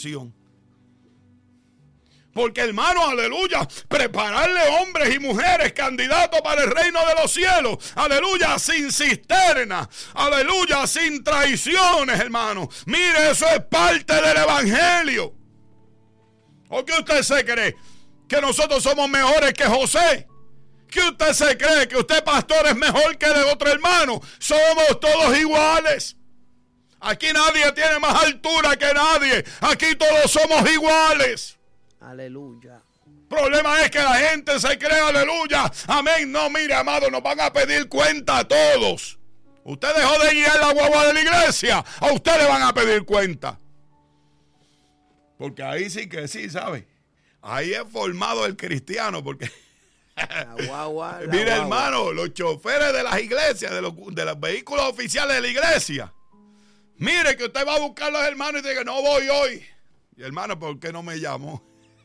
atracción. Porque, hermano, aleluya, prepararle hombres y mujeres candidatos para el reino de los cielos, aleluya, sin cisterna, aleluya, sin traiciones, hermano. Mire, eso es parte del evangelio. ¿O qué usted se cree? ¿Que nosotros somos mejores que José? ¿Qué usted se cree? ¿Que usted, pastor, es mejor que de otro hermano? Somos todos iguales. Aquí nadie tiene más altura que nadie. Aquí todos somos iguales. Aleluya. El problema es que la gente se cree, aleluya, amén. No, mire, amado, nos van a pedir cuenta a todos. Usted dejó de guiar la guagua de la iglesia, a usted le van a pedir cuenta. Porque ahí sí que sí, ¿sabe? Ahí es formado el cristiano, porque La guagua, mire, guagua. hermano, los choferes de las iglesias, de los vehículos oficiales de la iglesia. Mire que usted va a buscar a los hermanos y dice, no voy hoy. Y hermano, ¿por qué no me llamó?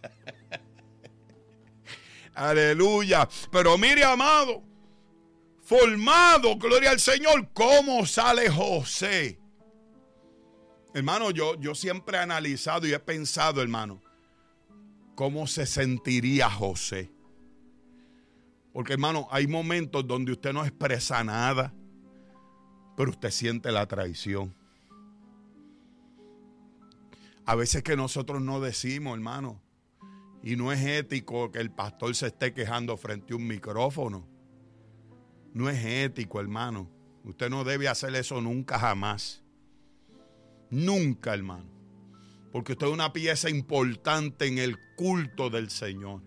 Aleluya. Pero mire, amado, formado, gloria al Señor, ¿cómo sale José? Hermano, yo siempre he analizado y he pensado, hermano, ¿cómo se sentiría José? Porque, hermano, hay momentos donde usted no expresa nada, pero usted siente la traición. A veces que nosotros no decimos, hermano, y no es ético que el pastor se esté quejando frente a un micrófono. No es ético, hermano. Usted no debe hacer eso nunca, jamás. Nunca, hermano. Porque usted es una pieza importante en el culto del Señor.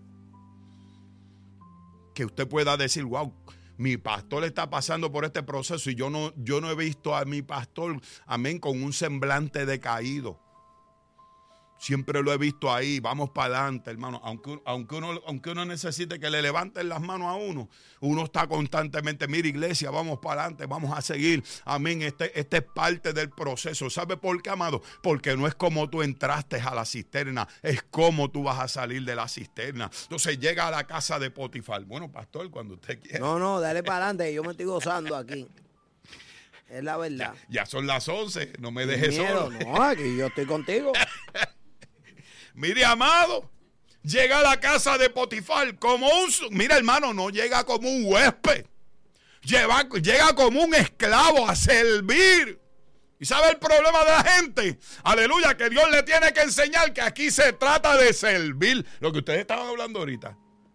Que usted pueda decir, wow, mi pastor está pasando por este proceso y yo no he visto a mi pastor, amén, con un semblante decaído. Siempre lo he visto ahí, vamos para adelante, hermano. Aunque uno necesite que le levanten las manos a uno está constantemente, mira, iglesia, vamos para adelante, vamos a seguir. Amén, este es parte del proceso. ¿Sabe por qué, amado? Porque no es como tú entraste a la cisterna, es como tú vas a salir de la cisterna. Entonces llega a la casa de Potifar. Bueno, pastor, cuando usted quiera. No, dale para adelante, yo me estoy gozando aquí. Es la verdad. Ya son las 11, no me dejes Miedo, solo. no, aquí yo estoy contigo. Mire, amado, llega a la casa de Potifar mira, hermano, no llega como un huésped. Llega como un esclavo a servir. ¿Y sabe el problema de la gente? Aleluya, que Dios le tiene que enseñar que aquí se trata de servir. Lo que ustedes estaban hablando ahorita.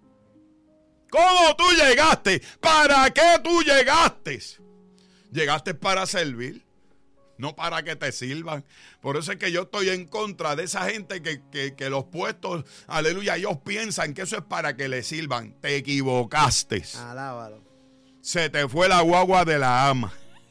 ¿Cómo tú llegaste? ¿Para qué tú llegaste? Llegaste para servir. No para que te sirvan. Por eso es que yo estoy en contra de esa gente que los puestos, aleluya, ellos piensan que eso es para que le sirvan. Te equivocaste. Alábalo. Se te fue la guagua de la ama.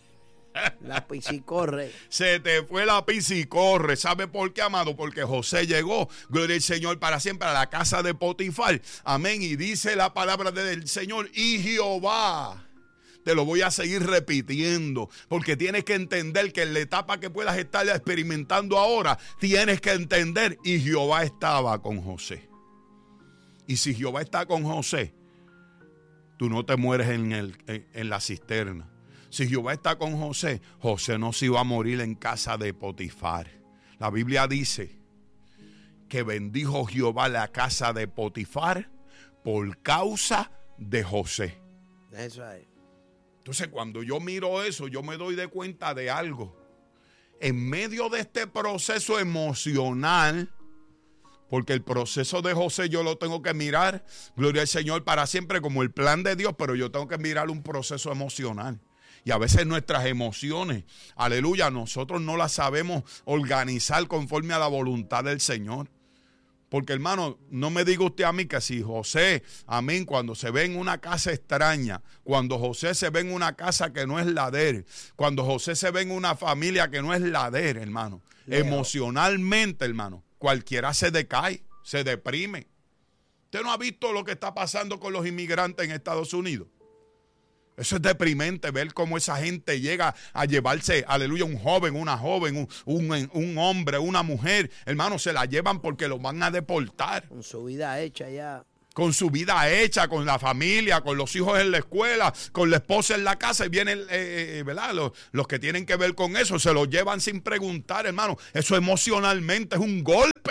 La piscicorre. Se te fue la piscicorre. ¿Sabe por qué, amado? Porque José llegó, gloria al Señor, para siempre a la casa de Potifar. Amén. Y dice la palabra del Señor, y Jehová. Te lo voy a seguir repitiendo, porque tienes que entender que en la etapa que puedas estar experimentando ahora, tienes que entender, y Jehová estaba con José. Y si Jehová está con José, tú no te mueres en la cisterna. Si Jehová está con José, José no se iba a morir en casa de Potifar. La Biblia dice que bendijo Jehová la casa de Potifar por causa de José. Eso es. Entonces, cuando yo miro eso, yo me doy de cuenta de algo. En medio de este proceso emocional, porque el proceso de José yo lo tengo que mirar, gloria al Señor, para siempre como el plan de Dios, pero yo tengo que mirar un proceso emocional. Y a veces nuestras emociones, aleluya, nosotros no las sabemos organizar conforme a la voluntad del Señor. Porque, hermano, no me diga usted a mí que si José, amén, cuando se ve en una casa extraña, cuando José se ve en una casa que no es la de él, cuando José se ve en una familia que no es la de él, hermano, emocionalmente, hermano, cualquiera se decae, se deprime. ¿Usted no ha visto lo que está pasando con los inmigrantes en Estados Unidos? Eso es deprimente, ver cómo esa gente llega a llevarse, aleluya, un joven, una joven, un hombre, una mujer. Hermano, se la llevan porque los van a deportar. Con su vida hecha ya. Con su vida hecha, con la familia, con los hijos en la escuela, con la esposa en la casa. Y vienen, ¿verdad? Los que tienen que ver con eso, se lo llevan sin preguntar, hermano. Eso emocionalmente es un golpe.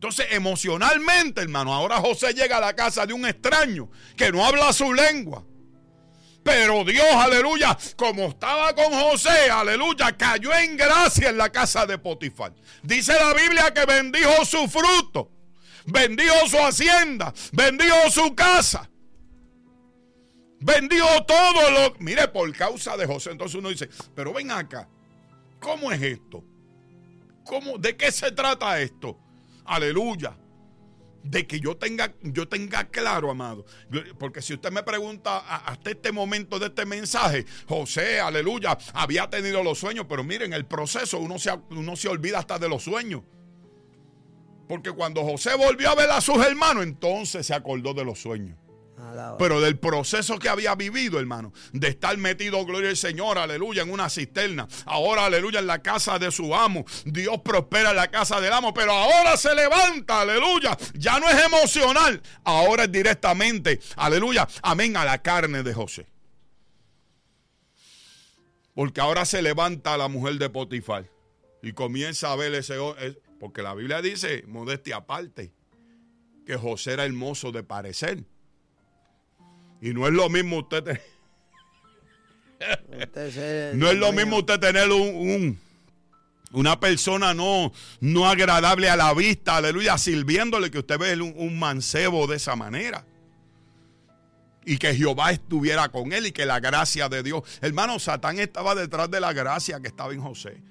Entonces, emocionalmente, hermano, ahora José llega a la casa de un extraño que no habla su lengua. Pero Dios, aleluya, como estaba con José, aleluya, cayó en gracia en la casa de Potifar. Dice la Biblia que bendijo su fruto, bendijo su hacienda, bendijo su casa, bendijo todo lo... Mire, por causa de José. Entonces uno dice, pero ven acá, ¿cómo es esto? ¿De qué se trata esto? Aleluya. De que yo tenga claro, amado. Porque si usted me pregunta hasta este momento de este mensaje, José, aleluya, había tenido los sueños, pero miren, el proceso uno se olvida hasta de los sueños. Porque cuando José volvió a ver a sus hermanos, entonces se acordó de los sueños. Pero del proceso que había vivido, hermano, de estar metido, gloria al Señor, aleluya, en una cisterna, ahora, aleluya, en la casa de su amo, Dios prospera en la casa del amo, pero ahora se levanta, aleluya, ya no es emocional, ahora es directamente, aleluya, amén, a la carne de José. Porque ahora se levanta la mujer de Potifar y comienza a ver ese, porque la Biblia dice, modestia aparte, que José era hermoso de parecer. Y no es lo mismo usted no es lo mismo usted tener una persona no agradable a la vista, aleluya, sirviéndole, que usted ve un mancebo de esa manera. Y que Jehová estuviera con él y que la gracia de Dios. Hermano, Satán estaba detrás de la gracia que estaba en José.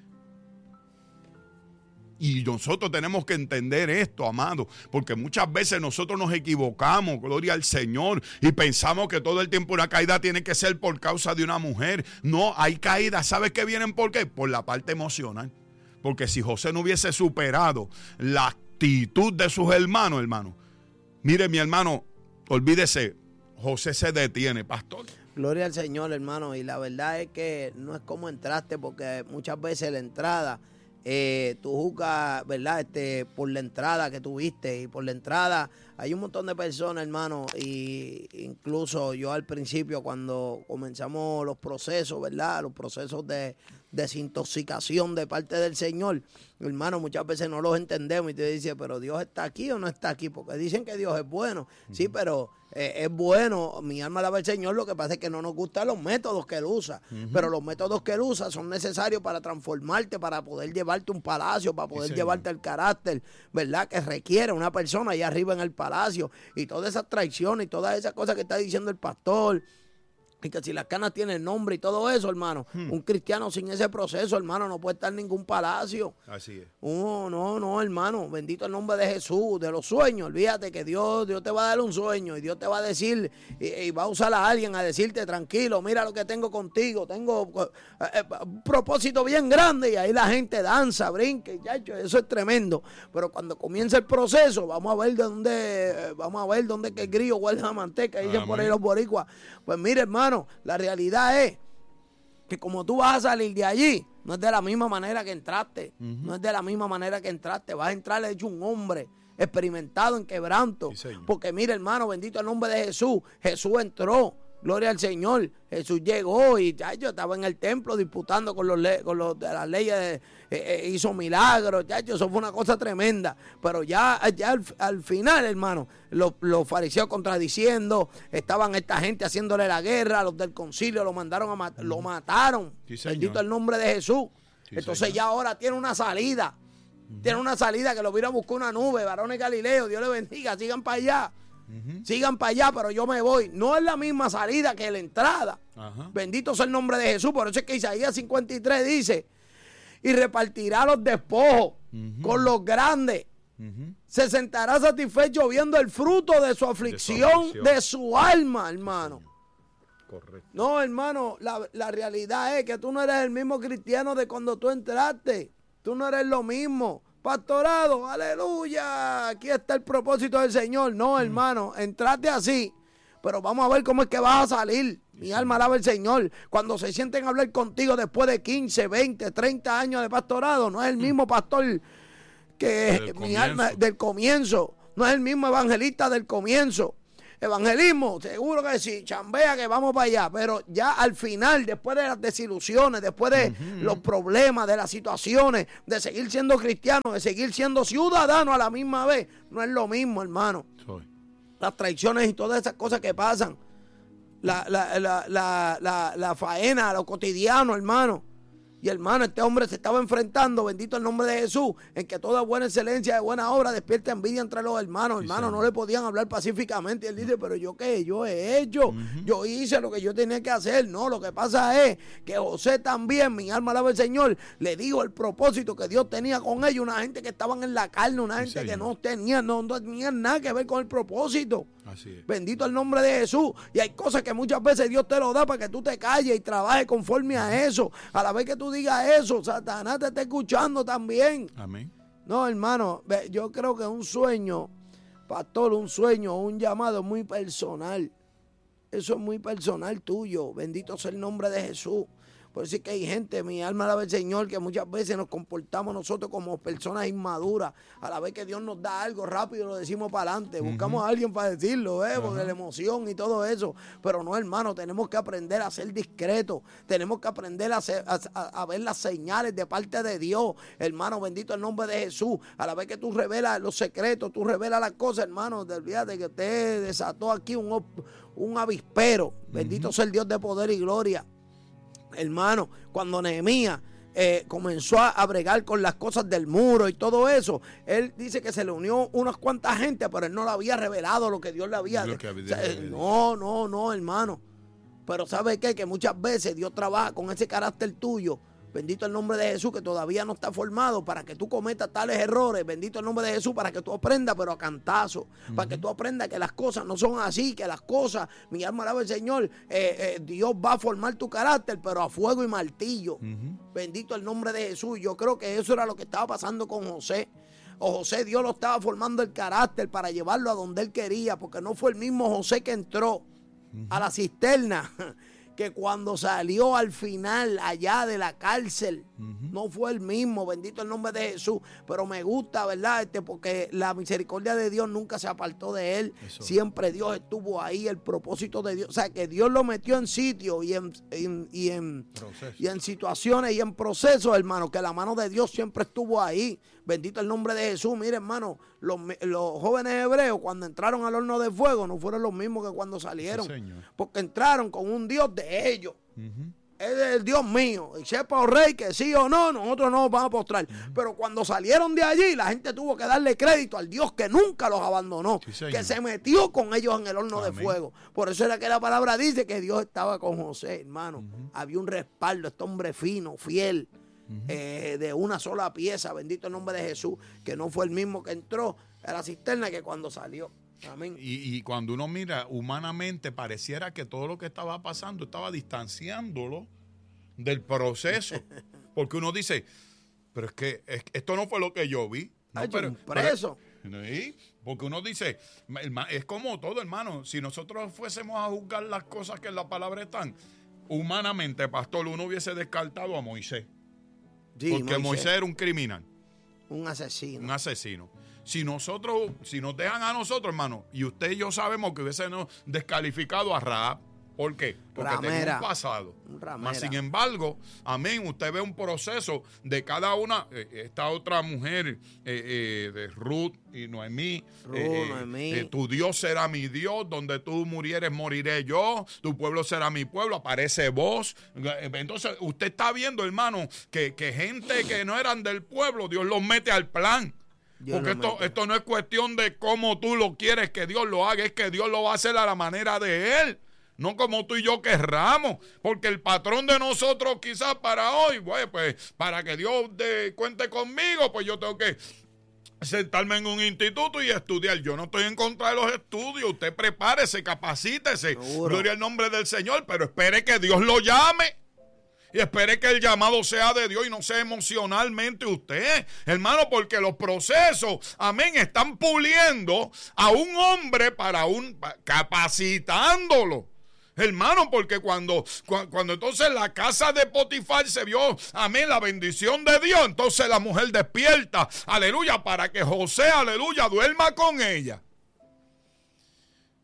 Y nosotros tenemos que entender esto, amado, porque muchas veces nosotros nos equivocamos, gloria al Señor, y pensamos que todo el tiempo una caída tiene que ser por causa de una mujer. No, hay caídas, ¿sabes qué vienen por qué? Por la parte emocional. Porque si José no hubiese superado la actitud de sus hermanos, hermano, mire mi hermano, olvídese, José se detiene, pastor. Gloria al Señor, hermano, y la verdad es que no es como entraste, porque muchas veces la entrada... tú juzgas, ¿verdad? Por la entrada que tuviste, y por la entrada hay un montón de personas, hermano, y incluso yo al principio, cuando comenzamos los procesos, ¿verdad? Los procesos de desintoxicación de parte del Señor, hermano, muchas veces no los entendemos y te dice, pero Dios está aquí o no está aquí, porque dicen que Dios es bueno, sí, pero es bueno, mi alma alaba al Señor, lo que pasa es que no nos gustan los métodos que Él usa, pero los métodos que Él usa son necesarios para transformarte, para poder llevarte a un palacio, para poder llevarte al carácter, ¿verdad? Que requiere una persona allá arriba en el palacio, y todas esas traiciones y todas esas cosas que está diciendo el pastor, y que si las canas tienen nombre y todo eso, hermano, un cristiano sin ese proceso, hermano, no puede estar en ningún palacio. Así es. No, hermano, bendito el nombre de Jesús, de los sueños. Olvídate que Dios te va a dar un sueño y Dios te va a decir, y va a usar a alguien a decirte, tranquilo, mira lo que tengo contigo, tengo un propósito bien grande, y ahí la gente danza, brinca, chacho, eso es tremendo. Pero cuando comienza el proceso, vamos a ver dónde que el grillo guarda la manteca, dicen por ahí los boricuas. Pues mire, hermano, la realidad es que como tú vas a salir de allí, no es de la misma manera que entraste. No es de la misma manera que entraste. Vas a entrar hecho un hombre experimentado en quebranto. Sí, porque mira, hermano, bendito el nombre de Jesús. Jesús entró. Gloria al Señor. Jesús llegó y yo estaba en el templo disputando con los de las leyes, hizo milagros, eso fue una cosa tremenda. Pero ya al final, hermano, los fariseos contradiciendo, estaban esta gente haciéndole la guerra, los del concilio lo mandaron a matar, lo mataron. Sí, bendito el nombre de Jesús. Sí, entonces señor. Ya ahora tiene una salida. Tiene una salida que lo vino a buscar una nube, varones Galileo, Dios le bendiga, sigan para allá. Sigan para allá, pero yo me voy. No es la misma salida que la entrada. Bendito sea el nombre de Jesús. Por eso es que Isaías 53 dice, y repartirá los despojos con los grandes. Se sentará satisfecho viendo el fruto de su aflicción, de su alma, hermano. Correcto. No, hermano, la realidad es que tú no eres el mismo cristiano de cuando tú entraste. Tú no eres lo mismo. Pastorado, aleluya, aquí está el propósito del Señor. No, hermano, entraste así, pero vamos a ver cómo es que vas a salir. Mi alma alaba al Señor. Cuando se sienten a hablar contigo después de 15, 20, 30 años de pastorado, no es el mismo pastor que mi alma del comienzo, no es el mismo evangelista del comienzo. evangelismo, seguro que sí, chambea que vamos para allá, pero ya al final, después de las desilusiones, después de los problemas, de las situaciones, de seguir siendo cristiano, de seguir siendo ciudadano a la misma vez, no es lo mismo, hermano. Las traiciones y todas esas cosas que pasan, la faena, lo cotidiano, hermano. Y hermano, este hombre se estaba enfrentando, bendito el nombre de Jesús, en que toda buena excelencia de buena obra despierta envidia entre los hermanos. Sí, hermano, no le podían hablar pacíficamente. Y él dice, pero yo qué, yo he hecho, yo hice lo que yo tenía que hacer. No, lo que pasa es que José también, mi alma alaba al Señor, le dijo el propósito que Dios tenía con ellos. Una gente que estaban en la carne, una gente que no tenía nada que ver con el propósito. Así es. Bendito el nombre de Jesús. Y hay cosas que muchas veces Dios te lo da para que tú te calles y trabajes conforme a eso. A la vez que tú digas eso, Satanás te está escuchando también. Amén. No, hermano, yo creo que un sueño, pastor, un sueño, un llamado muy personal. Eso es muy personal tuyo. Bendito sea el nombre de Jesús. Por eso es que hay gente, mi alma alaba al Señor, que muchas veces nos comportamos nosotros como personas inmaduras. A la vez que Dios nos da algo rápido, lo decimos para adelante. Buscamos a alguien para decirlo, porque la emoción y todo eso. Pero no, hermano, tenemos que aprender a ser discretos. Tenemos que aprender a ver las señales de parte de Dios. Hermano, bendito el nombre de Jesús. A la vez que tú revelas los secretos, tú revelas las cosas, hermano. Olvídate que usted desató aquí un avispero. Bendito sea el Dios de poder y gloria. Hermano, cuando Nehemías comenzó a bregar con las cosas del muro y todo eso, él dice que se le unió unas cuantas gente, pero él no le había revelado lo que Dios le había dicho. No, hermano. Pero ¿sabe qué? Que muchas veces Dios trabaja con ese carácter tuyo. Bendito el nombre de Jesús, que todavía no está formado para que tú cometas tales errores. Bendito el nombre de Jesús, para que tú aprendas, pero a cantazo. Para que tú aprendas que las cosas no son así, que las cosas, mi alma alaba al Señor, Dios va a formar tu carácter, pero a fuego y martillo. Bendito el nombre de Jesús. Yo creo que eso era lo que estaba pasando con José. O José, Dios lo estaba formando el carácter para llevarlo a donde él quería, porque no fue el mismo José que entró a la cisterna que cuando salió al final allá de la cárcel. No fue el mismo, bendito el nombre de Jesús. Pero me gusta, ¿verdad? Porque la misericordia de Dios nunca se apartó de él. Eso. Siempre Dios estuvo ahí, el propósito de Dios. O sea, que Dios lo metió en sitio y en situaciones y en procesos, hermano, que la mano de Dios siempre estuvo ahí. Bendito el nombre de Jesús. Mire, hermano, los jóvenes hebreos cuando entraron al horno de fuego no fueron los mismos que cuando salieron. Sí, porque entraron con un Dios de ellos. Es el Dios mío. Y sepa, oh rey, que sí o no, nosotros no nos vamos a postrar. Pero cuando salieron de allí, la gente tuvo que darle crédito al Dios que nunca los abandonó. Sí, que se metió con ellos en el horno de fuego. Por eso era que la palabra dice que Dios estaba con José, hermano. Había un respaldo, este hombre fino, fiel. De una sola pieza, bendito el nombre de Jesús, que no fue el mismo que entró a la cisterna que cuando salió. Amén. Y cuando uno mira humanamente, pareciera que todo lo que estaba pasando estaba distanciándolo del proceso, porque uno dice, pero es que esto no fue lo que yo vi. No, pero preso. Sí, porque uno dice, es como todo, hermano, si nosotros fuésemos a juzgar las cosas que en la palabra están, humanamente, pastor, uno hubiese descartado a Moisés. Sí, porque Moisés era un criminal. Un asesino. Un asesino. Si nos dejan a nosotros, hermano, y usted y yo sabemos que hubiésemos descalificado a Rahab. ¿Por qué? Porque tenía un pasado. Mas, sin embargo, amén, usted ve un proceso de cada una, esta otra mujer, de Ruth y Noemí. Tu Dios será mi Dios, donde tú murieres, moriré yo, tu pueblo será mi pueblo, aparece vos. Entonces, usted está viendo, hermano, que gente que no eran del pueblo, Dios los mete al plan. Porque esto no es cuestión de cómo tú lo quieres que Dios lo haga, es que Dios lo va a hacer a la manera de Él. No como tú y yo querramos, porque el patrón de nosotros quizás para hoy, pues para que Dios cuente conmigo, pues yo tengo que sentarme en un instituto y estudiar. Yo no estoy en contra de los estudios, usted prepárese, capacítese, gloria al nombre del Señor, pero espere que Dios lo llame. Y espere que el llamado sea de Dios y no sea emocionalmente usted, hermano, porque los procesos, amén, están puliendo a un hombre capacitándolo. Hermano, porque cuando entonces la casa de Potifar se vio, amén, la bendición de Dios, entonces la mujer despierta, aleluya, para que José, aleluya, duerma con ella.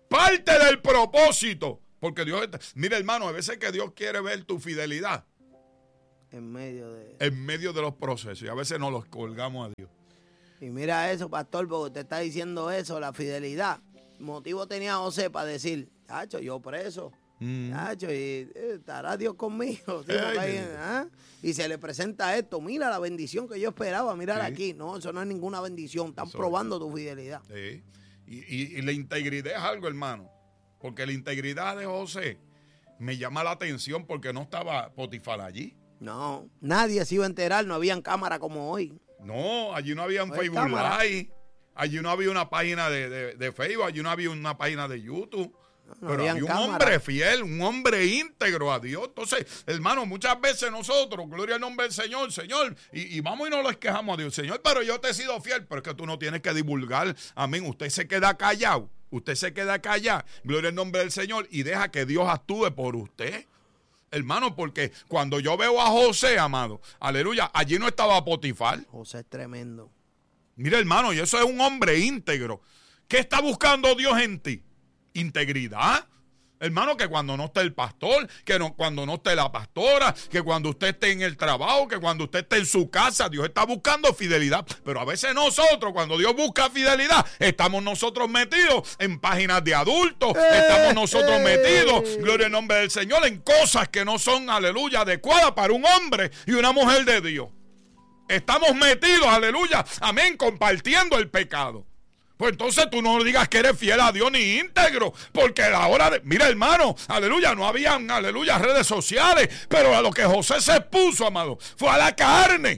Parte del propósito. Porque Dios, mira hermano, a veces que Dios quiere ver tu fidelidad. En medio de los procesos. Y a veces nos los colgamos a Dios. Y mira eso, pastor, porque usted está diciendo eso, la fidelidad. Motivo tenía José para decir, Chacho, yo preso. Chacho, y estará Dios conmigo. Y se le presenta esto. Mira la bendición que yo esperaba. Mírala aquí. No, eso no es ninguna bendición. Están probando tu fidelidad. Sí. Y la integridad es algo, hermano. Porque la integridad de José me llama la atención porque no estaba Potifar allí. No, nadie se iba a enterar. No habían cámara como hoy. No, allí no había un Facebook Live. Allí no había una página de Facebook. Allí no había una página de YouTube. No, pero había un hombre fiel, un hombre íntegro a Dios. Entonces, hermano, muchas veces nosotros, gloria al nombre del Señor, Señor, y vamos y nos les quejamos a Dios, Señor, pero yo te he sido fiel, pero es que tú no tienes que divulgar, amén, usted se queda callado, gloria al nombre del Señor, y deja que Dios actúe por usted. Hermano, porque cuando yo veo a José, amado, aleluya, allí no estaba Potifar. José es tremendo. Mira, hermano, y eso es un hombre íntegro. ¿Qué está buscando Dios en ti? Integridad. Hermano, que cuando no esté el pastor, cuando no esté la pastora, que cuando usted esté en el trabajo, que cuando usted esté en su casa, Dios está buscando fidelidad. Pero a veces nosotros, cuando Dios busca fidelidad, estamos nosotros metidos en páginas de adultos, estamos nosotros metidos, gloria al nombre del Señor, en cosas que no son, aleluya, adecuadas para un hombre y una mujer de Dios. Estamos metidos, aleluya, amén, compartiendo el pecado. Pues entonces tú no digas que eres fiel a Dios ni íntegro, porque a la hora de, mira hermano, aleluya, no habían, aleluya, redes sociales, pero a lo que José se expuso, amado, fue a la carne.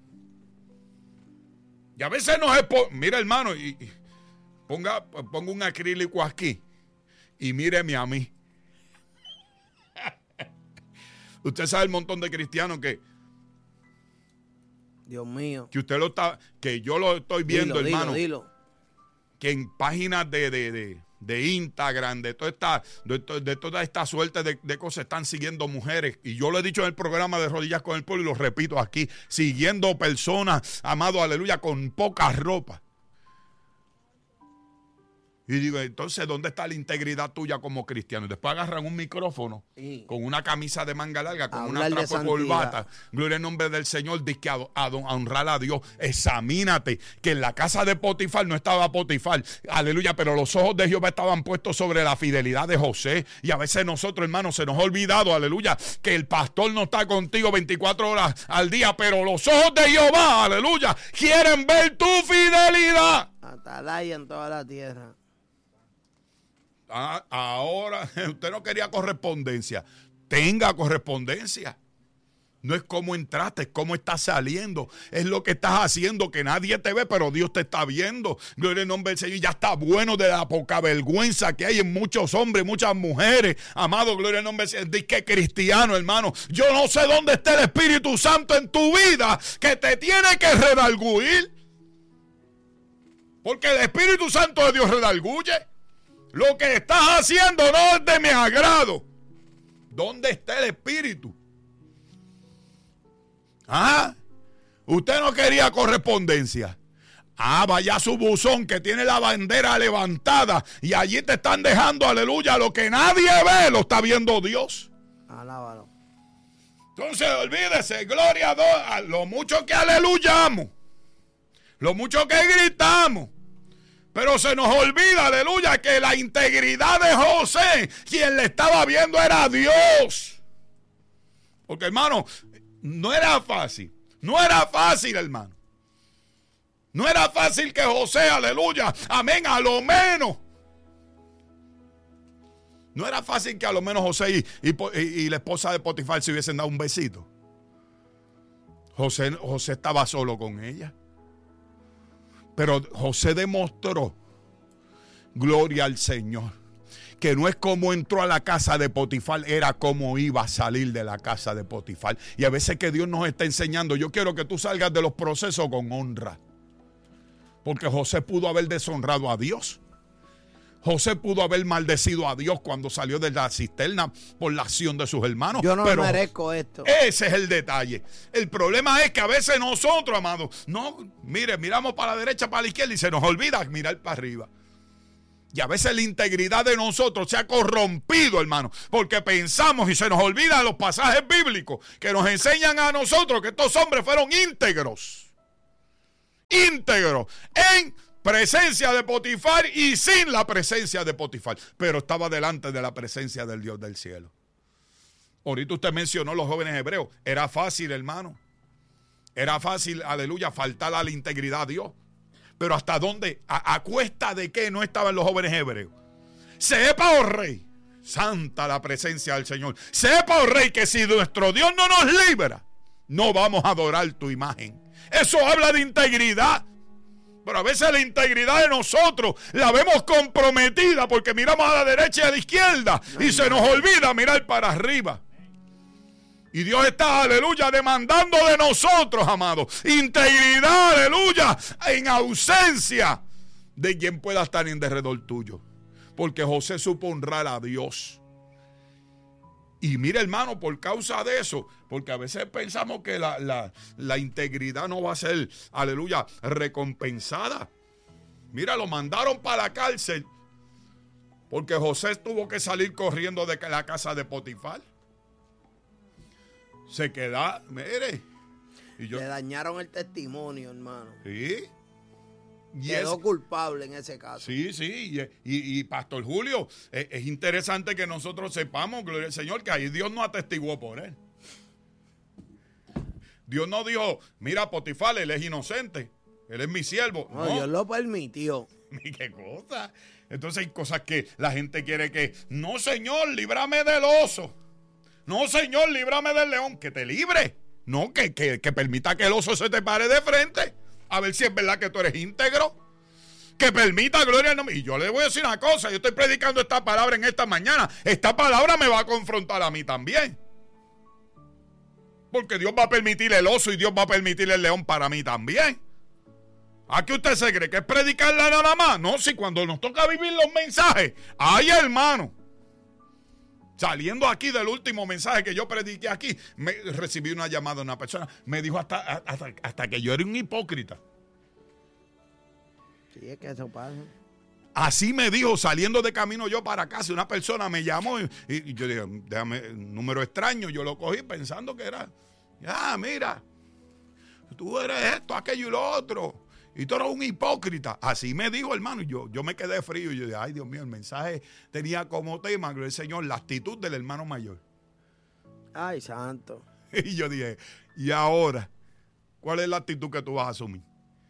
Y a veces nos mira hermano, y ponga un acrílico aquí y míreme a mí. Usted sabe el montón de cristianos que, Dios mío, que usted lo está, que yo lo estoy viendo, hermano. Dilo. Que en páginas de Instagram, de toda esta suerte de cosas, están siguiendo mujeres. Y yo lo he dicho en el programa de Rodillas con el Pueblo y lo repito aquí, siguiendo personas, amado, aleluya, con poca ropa. Y digo, entonces, ¿dónde está la integridad tuya como cristiano? Y después agarran un micrófono con una camisa de manga larga, con una trapa de corbata. Gloria al nombre del Señor, dice que a honrar a Dios. Examínate, que en la casa de Potifar no estaba Potifar. Aleluya, pero los ojos de Jehová estaban puestos sobre la fidelidad de José. Y a veces nosotros, hermanos, se nos ha olvidado, aleluya, que el pastor no está contigo 24 horas al día, pero los ojos de Jehová, aleluya, quieren ver tu fidelidad. Atalaya en toda la tierra. Ahora, usted no quería correspondencia. Tenga correspondencia. No es cómo entraste, es cómo estás saliendo. Es lo que estás haciendo, que nadie te ve, pero Dios te está viendo. Gloria al nombre del Señor. Ya está bueno de la poca vergüenza que hay en muchos hombres, muchas mujeres. Amado, gloria al nombre del Señor. Dice que cristiano, hermano. Yo no sé dónde está el Espíritu Santo en tu vida que te tiene que redarguir. Porque el Espíritu Santo de Dios redarguye. Lo que estás haciendo no es de mi agrado. ¿Dónde está el Espíritu? Usted no quería correspondencia. Vaya a su buzón que tiene la bandera levantada y allí te están dejando, aleluya, lo que nadie ve, lo está viendo Dios. Alábalo. Entonces, olvídese, gloria a Dios, lo mucho que aleluyamos, lo mucho que gritamos. Pero se nos olvida, aleluya, que la integridad de José, quien le estaba viendo era Dios. Porque, hermano, no era fácil. No era fácil, hermano. No era fácil que José, aleluya, amén, a lo menos. No era fácil que a lo menos José y la esposa de Potifar se hubiesen dado un besito. José estaba solo con ella. Pero José demostró, gloria al Señor, que no es como entró a la casa de Potifar, era como iba a salir de la casa de Potifar. Y a veces que Dios nos está enseñando, yo quiero que tú salgas de los procesos con honra. Porque José pudo haber deshonrado a Dios. José pudo haber maldecido a Dios cuando salió de la cisterna por la acción de sus hermanos. Yo no merezco esto. Ese es el detalle. El problema es que a veces nosotros, amados, no, miramos para la derecha, para la izquierda y se nos olvida mirar para arriba. Y a veces la integridad de nosotros se ha corrompido, hermano, porque pensamos y se nos olvidan los pasajes bíblicos que nos enseñan a nosotros que estos hombres fueron íntegros. Íntegros en presencia de Potifar y sin la presencia de Potifar, pero estaba delante de la presencia del Dios del cielo. Ahorita usted mencionó los jóvenes hebreos. Era fácil, hermano. Era fácil, aleluya, faltar a la integridad a Dios. Pero ¿hasta dónde? ¿A cuesta de qué no estaban los jóvenes hebreos? Sepa, oh rey, santa la presencia del Señor. Sepa, oh rey, que si nuestro Dios no nos libra, no vamos a adorar tu imagen. Eso habla de integridad. Pero a veces la integridad de nosotros la vemos comprometida porque miramos a la derecha y a la izquierda y se nos olvida mirar para arriba. Y Dios está, aleluya, demandando de nosotros, amados, integridad, aleluya, en ausencia de quien pueda estar en derredor tuyo. Porque José supo honrar a Dios. Y mire, hermano, por causa de eso, porque a veces pensamos que la integridad no va a ser, aleluya, recompensada. Mira, lo mandaron para la cárcel porque José tuvo que salir corriendo de la casa de Potifar. Se queda, mire. Le dañaron el testimonio, hermano. Sí. Quedó culpable en ese caso. Sí, sí. Y Pastor Julio, es interesante que nosotros sepamos, gloria al Señor, que ahí Dios no atestiguó por él. Dios no dijo, mira, Potifar, él es inocente. Él es mi siervo. No, Dios lo permitió. ¿Y qué cosa? Entonces hay cosas que la gente quiere que, no, Señor, líbrame del oso. No, Señor, líbrame del león. Que te libre. No, que permita que el oso se te pare de frente. A ver si es verdad que tú eres íntegro. Que permita, gloria al nombre. Y yo le voy a decir una cosa. Yo estoy predicando esta palabra en esta mañana. Esta palabra me va a confrontar a mí también. Porque Dios va a permitir el oso y Dios va a permitir el león para mí también. ¿A qué usted se cree? ¿Que es predicarla nada más? No, si cuando nos toca vivir los mensajes. Ay, hermano. Saliendo aquí del último mensaje que yo prediqué aquí, recibí una llamada de una persona. Me dijo hasta que yo era un hipócrita. Sí, es que eso pasa. Así me dijo, saliendo de camino yo para casa, una persona me llamó y yo dije, déjame, un número extraño, yo lo cogí pensando que era, mira, tú eres esto, aquello y lo otro. Y tú eres un hipócrita. Así me dijo, hermano. Y yo me quedé frío. Y yo dije, ay, Dios mío, el mensaje tenía como tema, gloria al Señor, la actitud del hermano mayor. Ay, santo. Y yo dije, ¿y ahora? ¿Cuál es la actitud que tú vas a asumir?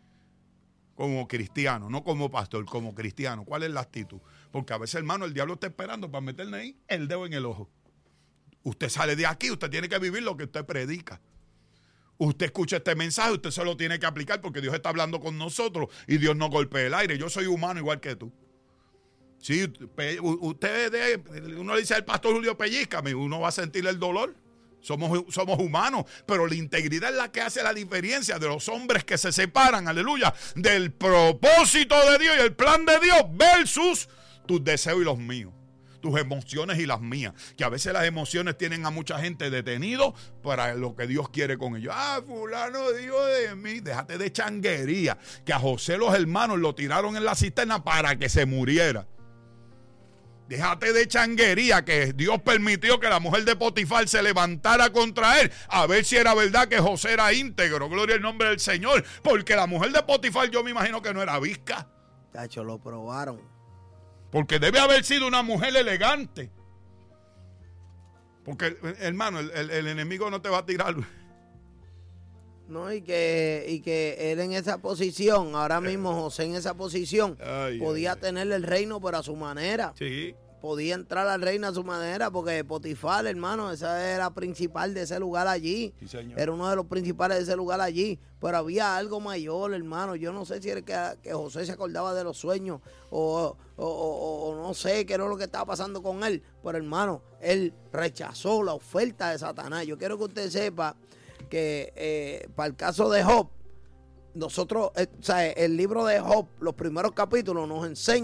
Como cristiano, no como pastor, como cristiano. ¿Cuál es la actitud? Porque a veces, hermano, el diablo está esperando para meterle ahí el dedo en el ojo. Usted sale de aquí, usted tiene que vivir lo que usted predica. Usted escucha este mensaje, usted se lo tiene que aplicar porque Dios está hablando con nosotros y Dios no golpea el aire. Yo soy humano igual que tú. Sí, uno le dice al pastor Julio, pellízcame, uno va a sentir el dolor. Somos humanos, pero la integridad es la que hace la diferencia de los hombres que se separan, aleluya, del propósito de Dios y el plan de Dios versus tus deseos y los míos. Tus emociones y las mías, que a veces las emociones tienen a mucha gente detenido para lo que Dios quiere con ellos. Fulano dijo de mí, déjate de changuería, que a José los hermanos lo tiraron en la cisterna para que se muriera. Déjate de changuería, que Dios permitió que la mujer de Potifar se levantara contra él, a ver si era verdad que José era íntegro, gloria al nombre del Señor, porque la mujer de Potifar yo me imagino que no era visca. Tacho, lo probaron. Porque debe haber sido una mujer elegante. Porque, hermano, el enemigo no te va a tirar. No, y que él en esa posición, ahora mismo José en esa posición, podía tener el reino pero a su manera. Sí. Podía entrar al reino a su manera, porque Potifar, hermano, esa era principal de ese lugar allí. Sí, señor. Era uno de los principales de ese lugar allí. Pero había algo mayor, hermano. Yo no sé si era que José se acordaba de los sueños o no sé qué era lo que estaba pasando con él. Pero, hermano, él rechazó la oferta de Satanás. Yo quiero que usted sepa que para el caso de Job, nosotros, el libro de Job, los primeros capítulos nos enseña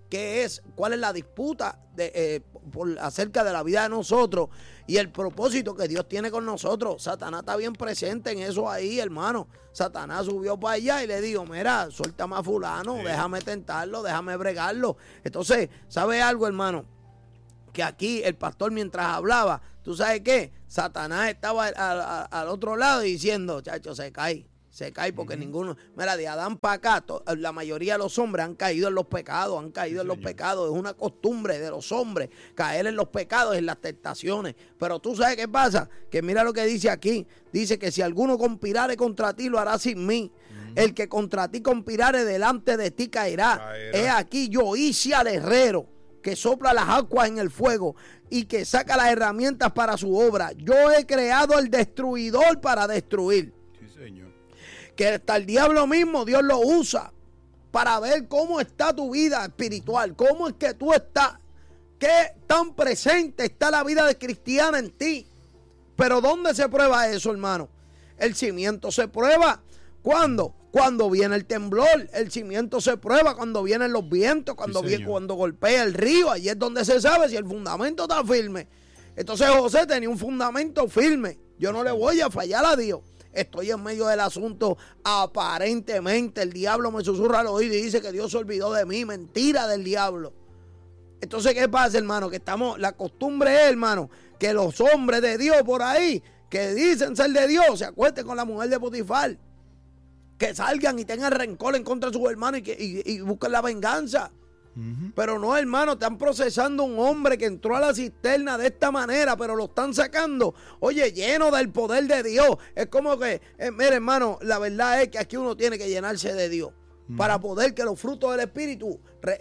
cuál es la disputa acerca de la vida de nosotros y el propósito que Dios tiene con nosotros. Satanás está bien presente en eso ahí, hermano. Satanás subió para allá y le dijo, mira, suéltame a fulano, déjame tentarlo, déjame bregarlo. Entonces, ¿sabe algo, hermano? Que aquí el pastor mientras hablaba, ¿tú sabes qué? Satanás estaba al otro lado diciendo, chacho, se cae porque ninguno, mira, de Adán para acá, la mayoría de los hombres han caído en los pecados, es una costumbre de los hombres caer en los pecados, en las tentaciones, pero tú sabes qué pasa, que mira lo que dice aquí, dice que si alguno conspirare contra ti, lo hará sin mí. El que contra ti conspirare delante de ti caerá. He aquí yo hice al herrero que sopla las aguas en el fuego y que saca las herramientas para su obra. Yo he creado el destruidor para destruir. Sí, Señor. Que hasta el diablo mismo Dios lo usa para ver cómo está tu vida espiritual, cómo es que tú estás, qué tan presente está la vida de cristiana en ti. Pero ¿dónde se prueba eso, hermano? El cimiento se prueba ¿cuándo? Cuando viene el temblor. El cimiento se prueba cuando vienen los vientos, cuando golpea el río. Allí es donde se sabe si el fundamento está firme. Entonces José tenía un fundamento firme. Yo no le voy a fallar a Dios. Estoy en medio del asunto. Aparentemente el diablo me susurra al oído y dice que Dios se olvidó de mí. Mentira del diablo. Entonces, ¿qué pasa, hermano? Que la costumbre es, hermano, que los hombres de Dios por ahí, que dicen ser de Dios, se acuesten con la mujer de Potifar. Que salgan y tengan rencor en contra de sus hermanos y busquen la venganza. Pero no, hermano, están procesando un hombre que entró a la cisterna de esta manera, pero lo están sacando, oye, lleno del poder de Dios. Es como que, mire, hermano, la verdad es que aquí uno tiene que llenarse de Dios para poder que los frutos del Espíritu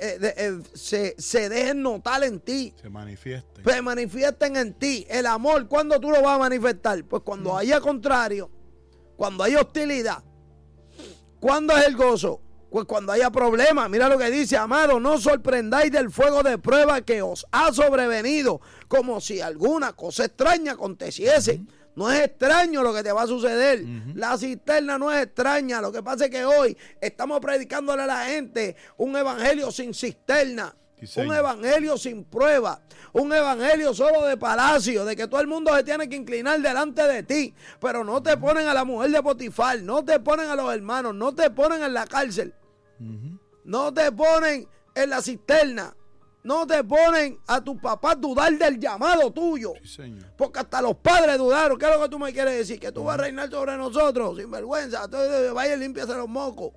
se dejen notar en ti. Se manifiesten en ti. El amor, ¿cuándo tú lo vas a manifestar? Pues cuando haya contrario, cuando haya hostilidad. ¿Cuándo es el gozo? Pues cuando haya problemas. Mira lo que dice, amado, no os sorprendáis del fuego de prueba que os ha sobrevenido, como si alguna cosa extraña aconteciese. No es extraño lo que te va a suceder. La cisterna no es extraña. Lo que pasa es que hoy estamos predicándole a la gente un evangelio sin cisterna. Sí, un evangelio sin prueba, un evangelio solo de palacio, de que todo el mundo se tiene que inclinar delante de ti, pero no te ponen a la mujer de Potifar, no te ponen a los hermanos, no te ponen en la cárcel, no te ponen en la cisterna, no te ponen a tus papás dudar del llamado tuyo, sí, porque hasta los padres dudaron. ¿Qué es lo que tú me quieres decir? Que tú vas a reinar sobre nosotros, sin vergüenza, entonces vaya y límpiase los mocos.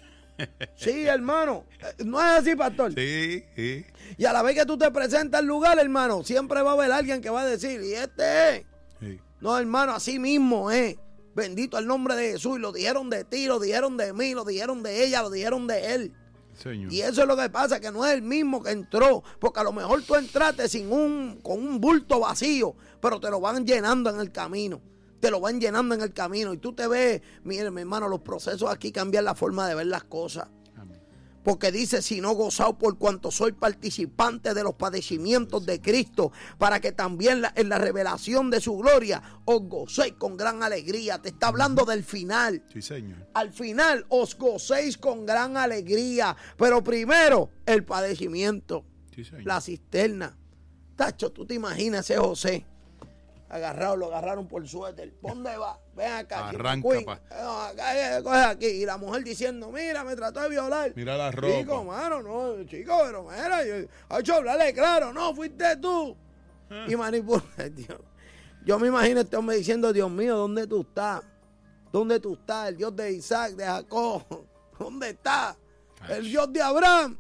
Sí, hermano, no es así, pastor. Sí. Y a la vez que tú te presentas al lugar, hermano, siempre va a haber alguien que va a decir, y este es. Sí. No, hermano, así mismo es. Bendito el nombre de Jesús. Y lo dijeron de ti, lo dijeron de mí, lo dijeron de ella, lo dijeron de él. Señor. Y eso es lo que pasa, que no es el mismo que entró, porque a lo mejor tú entraste con un bulto vacío, pero te lo van llenando en el camino. Te lo van llenando en el camino y tú te ves, mire, mi hermano, los procesos aquí cambian la forma de ver las cosas. Amén. Porque dice, si no gozado por cuanto soy participante de los padecimientos de Cristo, para que también en la revelación de su gloria os gocéis con gran alegría. Te está hablando del final. Sí, Señor. Al final os gocéis con gran alegría, pero primero el padecimiento, sí, la cisterna. Tacho, tú te imaginas ese José agarrado, lo agarraron por suéter. ¿Dónde va? Ven acá. Arranca, coge aquí. Y la mujer diciendo, mira, me trató de violar. Mira la ropa. Chico, mano, no, chico, pero mira, yo he hecho hablarle claro, no, fuiste tú. Y manipula, Dios. Yo me imagino a este hombre diciendo, Dios mío, ¿dónde tú estás? ¿Dónde tú estás? El Dios de Isaac, de Jacob. ¿Dónde está? El Dios de Abraham.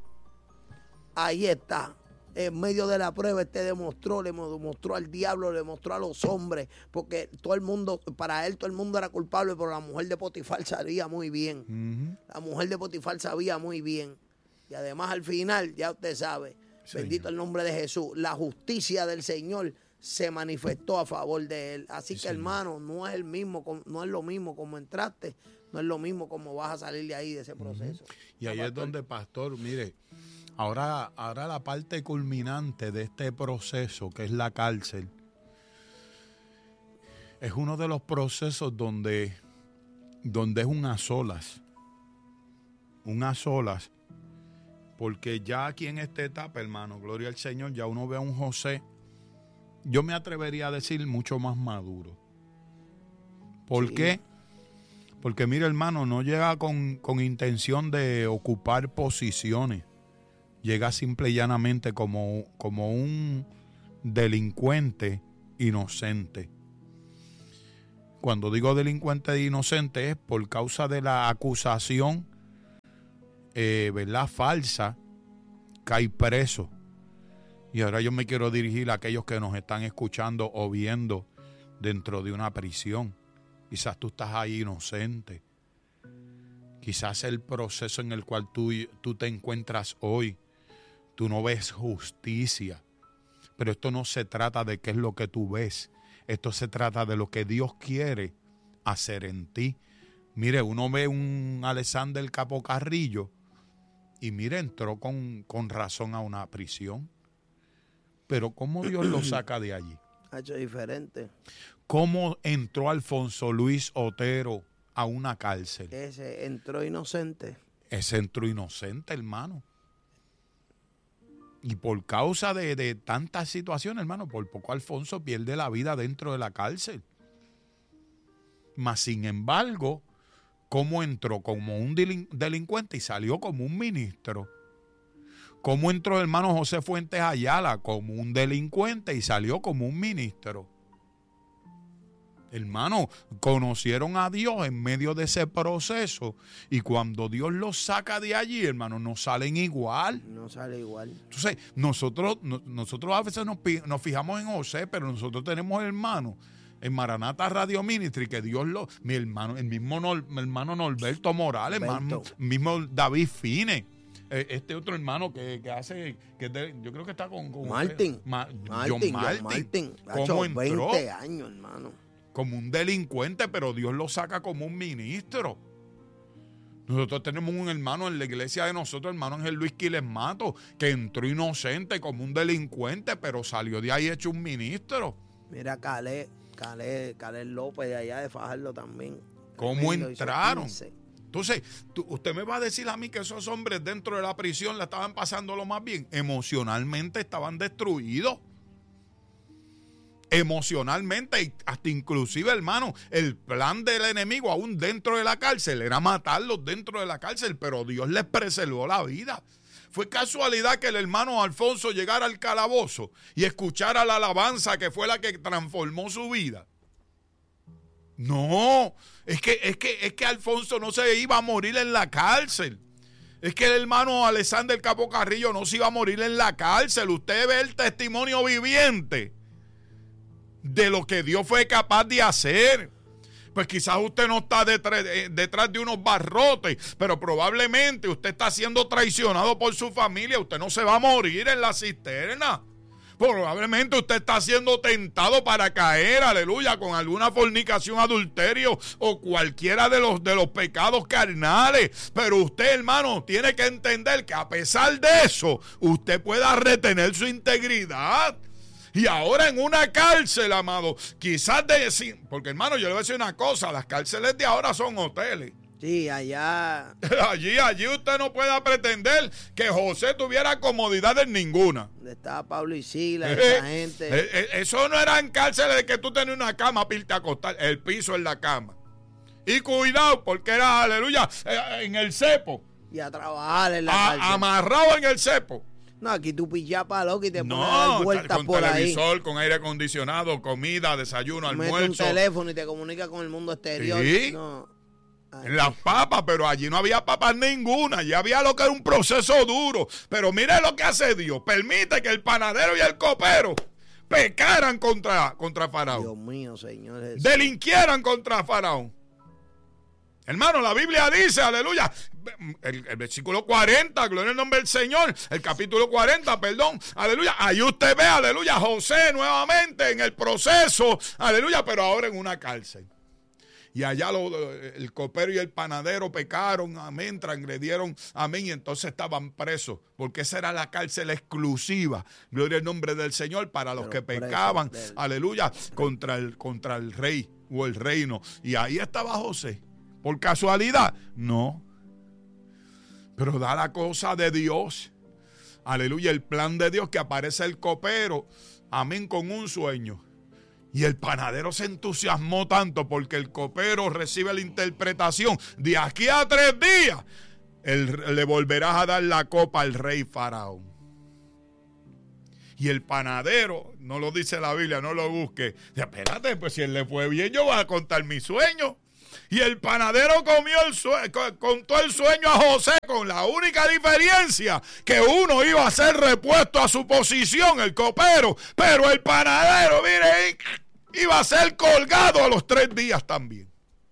Ahí está. En medio de la prueba le demostró al diablo, le demostró a los hombres, porque todo el mundo, para él todo el mundo era culpable, pero la mujer de Potifar sabía muy bien. La mujer de Potifar sabía muy bien. Y además al final, ya usted sabe, Señor. Bendito el nombre de Jesús, la justicia del Señor se manifestó a favor de él. Así que, hermano, no es lo mismo como entraste, no es lo mismo como vas a salir de ahí, de ese proceso. Y ahí es donde, pastor, mire, Ahora la parte culminante de este proceso, que es la cárcel, es uno de los procesos donde es un a solas, Porque ya aquí en esta etapa, hermano, gloria al Señor, ya uno ve a un José, yo me atrevería a decir mucho más maduro. ¿Por qué? Porque mira, hermano, no llega con intención de ocupar posiciones. Llega simple y llanamente como un delincuente inocente. Cuando digo delincuente e inocente es por causa de la acusación, ¿verdad?, falsa, cae preso. Y ahora yo me quiero dirigir a aquellos que nos están escuchando o viendo dentro de una prisión. Quizás tú estás ahí inocente. Quizás el proceso en el cual tú te encuentras hoy, tú no ves justicia. Pero esto no se trata de qué es lo que tú ves. Esto se trata de lo que Dios quiere hacer en ti. Mire, uno ve un Alexander Capo Carrillo y mire, entró con razón a una prisión. Pero ¿cómo Dios lo saca de allí? Ha hecho diferente. ¿Cómo entró Alfonso Luis Otero a una cárcel? Ese entró inocente. Ese entró inocente, hermano. Y por causa de tantas situaciones, hermano, por poco Alfonso pierde la vida dentro de la cárcel. Mas, sin embargo, ¿cómo entró? Como un delincuente y salió como un ministro. ¿Cómo entró el hermano José Fuentes Ayala? Como un delincuente y salió como un ministro. Hermano, conocieron a Dios en medio de ese proceso y cuando Dios los saca de allí, hermano, no salen igual. No sale igual. Entonces, nosotros a veces nos fijamos en José, pero nosotros tenemos hermanos en Maranata Radio Ministry que Dios mi hermano, el hermano Norberto Morales, mismo David Fine. Este otro hermano que hace, yo creo que está con Martín. John Martin. ¿Cómo entró? 20 años, hermano. Como un delincuente, pero Dios lo saca como un ministro. Nosotros tenemos un hermano en la iglesia de nosotros, hermano Ángel Luis Quiles Mato, que entró inocente como un delincuente, pero salió de ahí hecho un ministro. Mira, Caleb López de allá de Fajardo también. ¿Cómo entraron? Entonces, usted me va a decir a mí que esos hombres dentro de la prisión la estaban pasando lo más bien. Emocionalmente estaban destruidos. Emocionalmente, y hasta inclusive, hermano, el plan del enemigo aún dentro de la cárcel era matarlos dentro de la cárcel, pero Dios les preservó la vida. Fue casualidad que el hermano Alfonso llegara al calabozo y escuchara la alabanza que fue la que transformó su vida. No, es que Alfonso no se iba a morir en la cárcel. Es que el hermano Alexander Capo Carrillo no se iba a morir en la cárcel. Usted ve el testimonio viviente de lo que Dios fue capaz de hacer. Pues quizás usted no está detrás de unos barrotes, pero probablemente usted está siendo traicionado por su familia. Usted no se va a morir en la cisterna. Probablemente usted está siendo tentado para caer, aleluya, con alguna fornicación, adulterio o cualquiera de los pecados carnales. Pero usted, hermano, tiene que entender que a pesar de eso, usted pueda retener su integridad. Y ahora en una cárcel, amado, quizás porque hermano, yo le voy a decir una cosa, las cárceles de ahora son hoteles. Sí, allá. Allí usted no pueda pretender que José tuviera comodidades ninguna. Donde estaba Pablo y Sila, esa gente. Eso no eran cárceles de que tú tenías una cama para irte a acostar, el piso en la cama. Y cuidado, porque era, aleluya, en el cepo. Y a trabajar en la cárcel. Amarrado en el cepo. No, aquí tú pillas para loco y te pones a dar vueltas por ahí. Con televisor, con aire acondicionado, comida, desayuno, almuerzo. Metes un teléfono y te comunicas con el mundo exterior. Sí. No. En las papas, pero allí no había papas ninguna. Allí había lo que era un proceso duro. Pero mire lo que hace Dios. Permite que el panadero y el copero pecaran contra Faraón. Dios mío, Señor Jesús. Delinquieran contra Faraón. Hermano, la Biblia dice, aleluya, el versículo 40, gloria al nombre del Señor, el capítulo 40, perdón, aleluya, ahí usted ve, aleluya, José nuevamente en el proceso, aleluya, pero ahora en una cárcel. Y allá el copero y el panadero pecaron, amén, transgredieron, amén, y entonces estaban presos, porque esa era la cárcel exclusiva, gloria al nombre del Señor, para los que pecaban, aleluya, contra el rey o el reino. Y ahí estaba José. ¿Por casualidad? No. Pero da la cosa de Dios. aleluya, el plan de Dios, que aparece el copero, amén, con un sueño. Y el panadero se entusiasmó tanto porque el copero recibe la interpretación: de aquí a 3 días le volverás a dar la copa al rey Faraón. Y el panadero, no lo dice la Biblia, no lo busque, dice: espérate, pues si él le fue bien, yo voy a contar mi sueño. Y el panadero contó el sueño a José, con la única diferencia que uno iba a ser repuesto a su posición, el copero, pero el panadero, mire, iba a ser colgado a los 3 días también.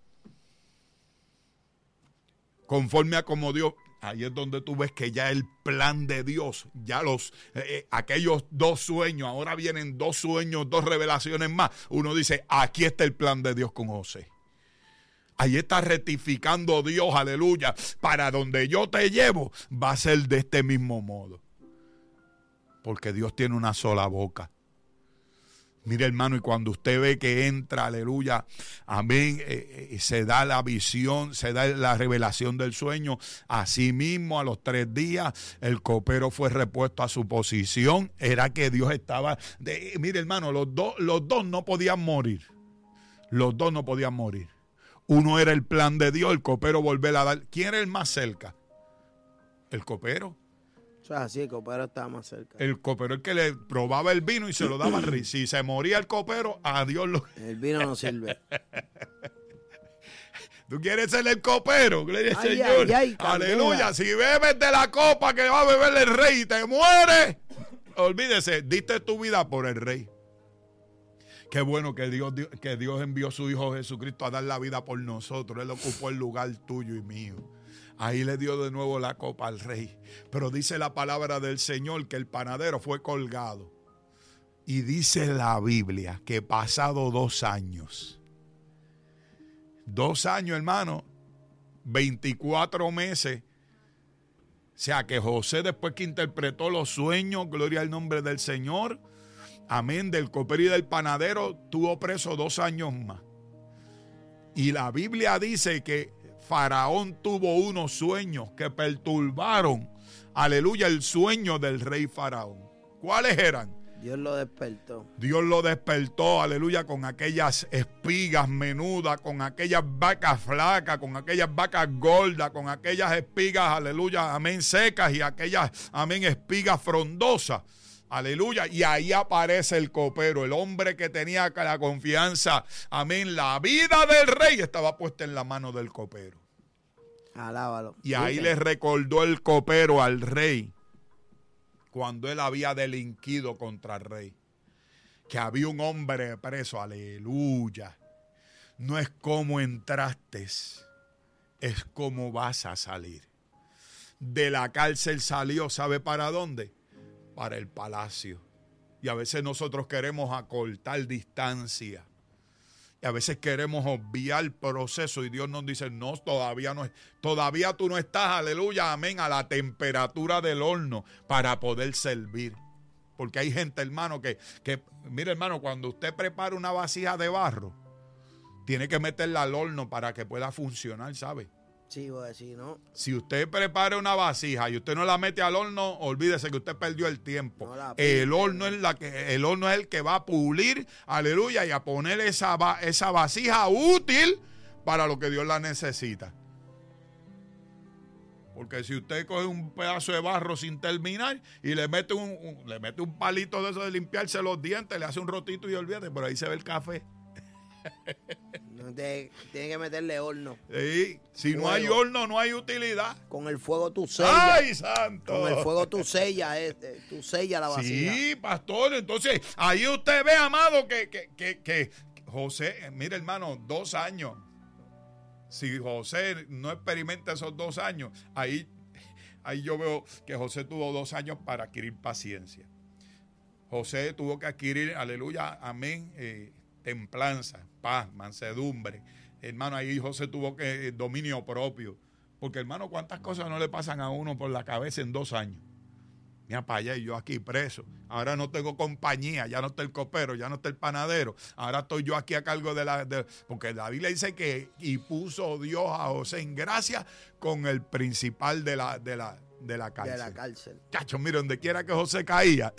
Conforme a como Dios. Ahí es donde tú ves que ya el plan de Dios, ya aquellos 2 sueños, ahora vienen 2 sueños, 2 revelaciones más. Uno dice: aquí está el plan de Dios con José. Ahí está rectificando Dios, aleluya. Para donde yo te llevo va a ser de este mismo modo. Porque Dios tiene una sola boca. Mire, hermano, y cuando usted ve que entra, aleluya, amén, se da la visión, se da la revelación del sueño. Así mismo, a los 3 días, el copero fue repuesto a su posición. Era que Dios estaba... mire, hermano, los dos no podían morir. Los dos no podían morir. Uno era el plan de Dios, el copero volver a dar. ¿Quién era el más cerca? El copero. O sea, sí, el copero estaba más cerca. El copero, el que le probaba el vino y se lo daba al rey. Si se moría el copero, adiós lo... El vino no sirve. ¿Tú quieres ser el copero? Gloria al Señor. Aleluya. Si bebes de la copa que va a beber el rey y te mueres, olvídese, diste tu vida por el rey. Qué bueno que Dios envió a su Hijo Jesucristo a dar la vida por nosotros. Él ocupó el lugar tuyo y mío. Ahí le dio de nuevo la copa al rey. Pero dice la palabra del Señor que el panadero fue colgado. Y dice la Biblia que pasado 2 años. 2 años, hermano. 24 meses. O sea que José, después que interpretó los sueños, gloria al nombre del Señor, amén, del copero y del panadero, tuvo preso 2 años más. Y la Biblia dice que Faraón tuvo unos sueños que perturbaron, aleluya, el sueño del rey Faraón. ¿Cuáles eran? Dios lo despertó. Dios lo despertó, aleluya, con aquellas espigas menudas, con aquellas vacas flacas, con aquellas vacas gordas, con aquellas espigas, aleluya, amén, secas, y aquellas, amén, espigas frondosas. Aleluya, y ahí aparece el copero, el hombre que tenía la confianza, amén, la vida del rey estaba puesta en la mano del copero. Alábalo. Y ahí le recordó el copero al rey, cuando él había delinquido contra el rey, que había un hombre preso, aleluya. No es cómo entraste, es cómo vas a salir. De la cárcel salió, ¿sabe para dónde? Para el palacio. Y a veces nosotros queremos acortar distancia. Y a veces queremos obviar el proceso y Dios nos dice: no, todavía no es. Todavía tú no estás, aleluya, amén, a la temperatura del horno para poder servir. Porque hay gente, hermano, que mire, hermano, cuando usted prepara una vasija de barro, tiene que meterla al horno para que pueda funcionar, ¿sabe? Sí, voy a decir, ¿no? Si usted prepara una vasija y usted no la mete al horno, olvídese que usted perdió el tiempo. No, el horno es el que va a pulir, aleluya, y a poner esa vasija útil para lo que Dios la necesita. Porque si usted coge un pedazo de barro sin terminar y le mete un palito de eso de limpiarse los dientes, le hace un rotito y olvídate, por ahí se ve el café. No tiene que meterle horno. Sí, si fuego. No hay horno, no hay utilidad. Con el fuego tú sellas. ¡Ay, santo! Con el fuego tú sellas la vasija. Sí, pastor. Entonces, ahí usted ve, amado, que José, mire, hermano, 2 años. Si José no experimenta esos 2 años, ahí yo veo que José tuvo 2 años para adquirir paciencia. José tuvo que adquirir, aleluya, amén, templanza, paz, mansedumbre. Hermano, ahí José tuvo que dominio propio. Porque, hermano, ¿cuántas cosas no le pasan a uno por la cabeza en 2 años? Mira para allá y yo aquí preso. Ahora no tengo compañía, ya no está el copero, ya no está el panadero. Ahora estoy yo aquí a cargo porque la Biblia dice que y puso Dios a José en gracia con el principal de de la cárcel. De la cárcel. Chacho, mire, donde quiera que José caía.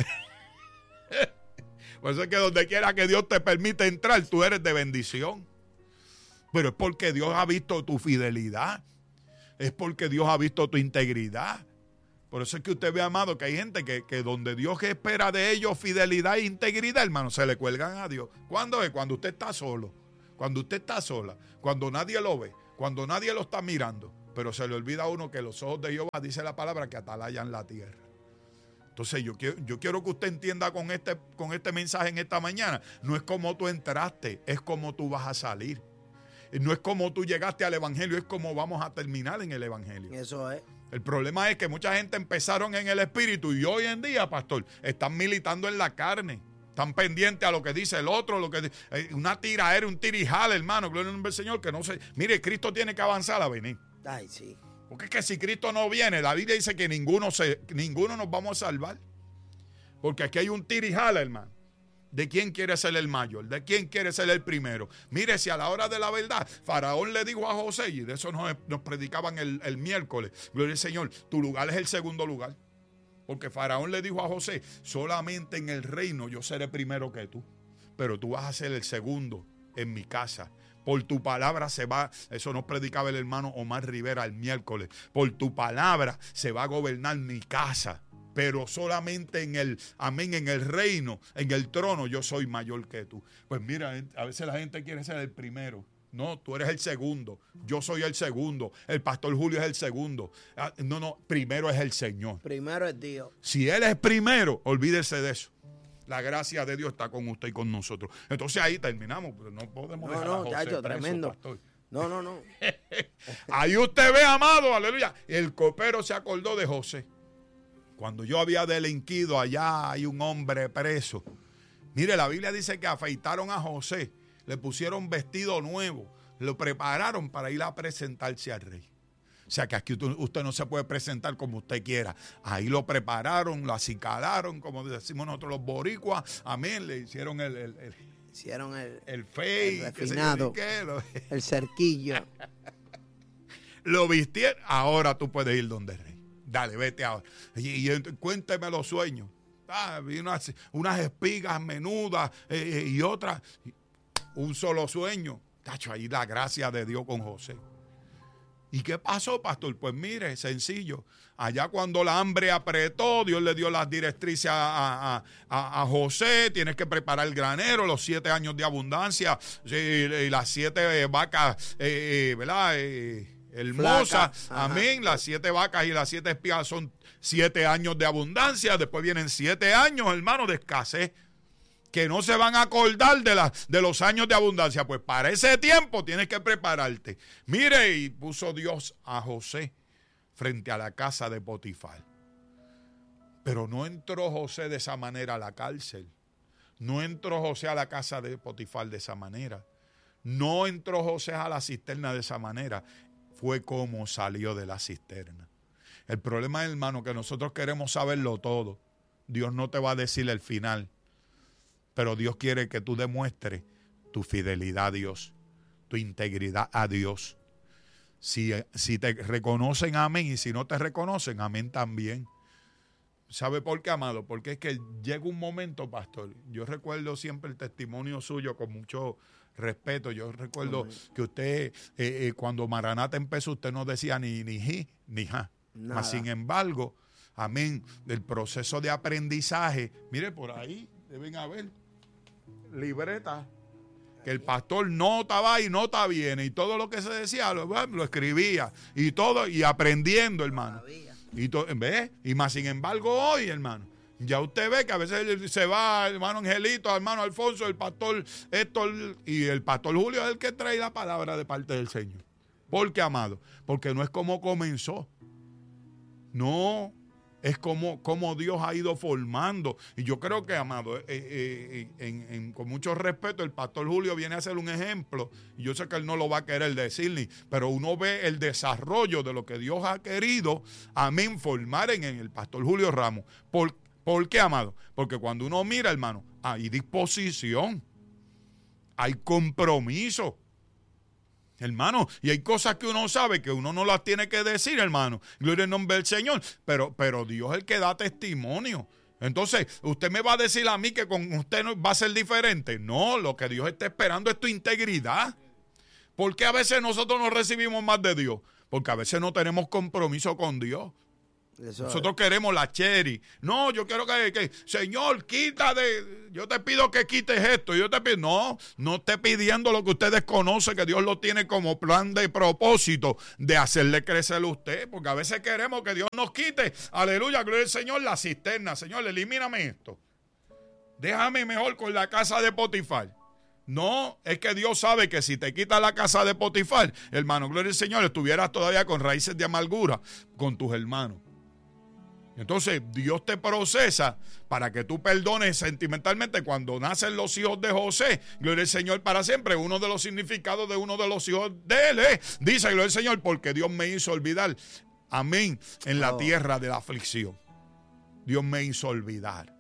Por eso es que donde quiera que Dios te permite entrar, tú eres de bendición. Pero es porque Dios ha visto tu fidelidad. Es porque Dios ha visto tu integridad. Por eso es que usted ve, amado, que hay gente que donde Dios espera de ellos fidelidad e integridad, hermano, se le cuelgan a Dios. ¿Cuándo es? Cuando usted está solo. Cuando usted está sola. Cuando nadie lo ve. Cuando nadie lo está mirando. Pero se le olvida a uno que los ojos de Jehová, dice la palabra, que atalayan la tierra. Entonces yo quiero que usted entienda con este mensaje en esta mañana. No es como tú entraste, es como tú vas a salir. No es como tú llegaste al evangelio, es como vamos a terminar en el evangelio. Eso es. El problema es que mucha gente empezaron en el espíritu y hoy en día, pastor, están militando en la carne. Están pendientes a lo que dice el otro, una tiraera, un tirijal, hermano. Gloria al nombre del Señor, que no se... Mire, Cristo tiene que avanzar a venir. Ay, sí. Porque es que si Cristo no viene, la Biblia dice que ninguno nos vamos a salvar. Porque aquí hay un tirijala, hermano. ¿De quién quiere ser el mayor? ¿De quién quiere ser el primero? Mire, si a la hora de la verdad, Faraón le dijo a José, y de eso nos predicaban el miércoles, gloria al Señor, tu lugar es el segundo lugar. Porque Faraón le dijo a José, solamente en el reino yo seré primero que tú. Pero tú vas a ser el segundo en mi casa. Por tu palabra se va, eso nos predicaba el hermano Omar Rivera el miércoles. Por tu palabra se va a gobernar mi casa. Pero solamente en el reino, en el trono, yo soy mayor que tú. Pues mira, a veces la gente quiere ser el primero. No, tú eres el segundo. Yo soy el segundo. El pastor Julio es el segundo. No, primero es el Señor. Primero es Dios. Si Él es primero, olvídese de eso. La gracia de Dios está con usted y con nosotros. Entonces ahí terminamos. Pero no podemos dejar a José preso, tremendo. pastor. No. Ahí usted ve, amado, aleluya. El copero se acordó de José. Cuando yo había delinquido, allá hay un hombre preso. Mire, la Biblia dice que afeitaron a José, le pusieron vestido nuevo, lo prepararon para ir a presentarse al rey. O sea que aquí usted no se puede presentar como usted quiera. Ahí lo prepararon, lo acicalaron, como decimos nosotros los boricuas. Amén, le hicieron hicieron el fey, el refinado, el cerquillo. Lo vistieron. Ahora tú puedes ir donde el rey. Dale, vete ahora. Y cuénteme los sueños. Vi unas espigas menudas y otras. Un solo sueño. Tacho, ahí la gracia de Dios con José. ¿Y qué pasó, pastor? Pues mire, sencillo. Allá cuando la hambre apretó, Dios le dio las directrices a José. Tienes que preparar el granero, los 7 años de abundancia y las 7 vacas, ¿verdad? Hermosa, amén. Las 7 vacas y las 7 espigas son 7 años de abundancia. Después vienen 7 años, hermano, de escasez, que no se van a acordar de los años de abundancia. Pues para ese tiempo tienes que prepararte. Mire, y puso Dios a José frente a la casa de Potifar. Pero no entró José de esa manera a la cárcel. No entró José a la casa de Potifar de esa manera. No entró José a la cisterna de esa manera. Fue como salió de la cisterna. El problema, hermano, que nosotros queremos saberlo todo. Dios no te va a decir el final, pero Dios quiere que tú demuestres tu fidelidad a Dios, tu integridad a Dios. Si te reconocen, amén, y si no te reconocen, amén también. ¿Sabe por qué, amado? Porque es que llega un momento, pastor. Yo recuerdo siempre el testimonio suyo con mucho respeto. Yo recuerdo que usted, cuando Maranata empezó, usted no decía ni ji, ni ja. Mas, sin embargo, amén, del proceso de aprendizaje, mire, por ahí deben haber libretas que el pastor nota va y nota viene, y todo lo que se decía lo escribía, y todo, y aprendiendo, hermano. Y más sin embargo hoy, hermano, ya usted ve que a veces se va el hermano Angelito, el hermano Alfonso, el pastor Héctor y el pastor Julio es el que trae la palabra de parte del Señor. ¿Por qué, amado? Porque no es como comenzó. No, es como Dios ha ido formando. Y yo creo que, amado, con mucho respeto, el pastor Julio viene a ser un ejemplo. Y yo sé que él no lo va a querer decir ni, pero uno ve el desarrollo de lo que Dios ha querido, amén, formar en el pastor Julio Ramos. ¿Por qué, amado? Porque cuando uno mira, hermano, hay disposición, hay compromiso. Hermano, y hay cosas que uno sabe que uno no las tiene que decir, hermano. Gloria al nombre del Señor. Pero Dios es el que da testimonio. Entonces, usted me va a decir a mí que con usted no va a ser diferente. No, lo que Dios está esperando es tu integridad. ¿Por qué a veces nosotros no recibimos más de Dios? Porque a veces no tenemos compromiso con Dios. Nosotros queremos la cherry. No, yo quiero que Señor, yo te pido que quites esto. Yo te pido, no esté pidiendo lo que usted desconoce, que Dios lo tiene como plan de propósito de hacerle crecer a usted. Porque a veces queremos que Dios nos quite, aleluya, gloria al Señor, la cisterna. Señor, elimíname esto. Déjame mejor con la casa de Potifar. No, es que Dios sabe que si te quita la casa de Potifar, hermano, gloria al Señor, estuvieras todavía con raíces de amargura con tus hermanos. Entonces Dios te procesa para que tú perdones sentimentalmente. Cuando nacen los hijos de José, gloria al Señor para siempre, uno de los significados de uno de los hijos de él dice, gloria al Señor, porque Dios me hizo olvidar, amén, en la tierra de la aflicción. Dios me hizo olvidar.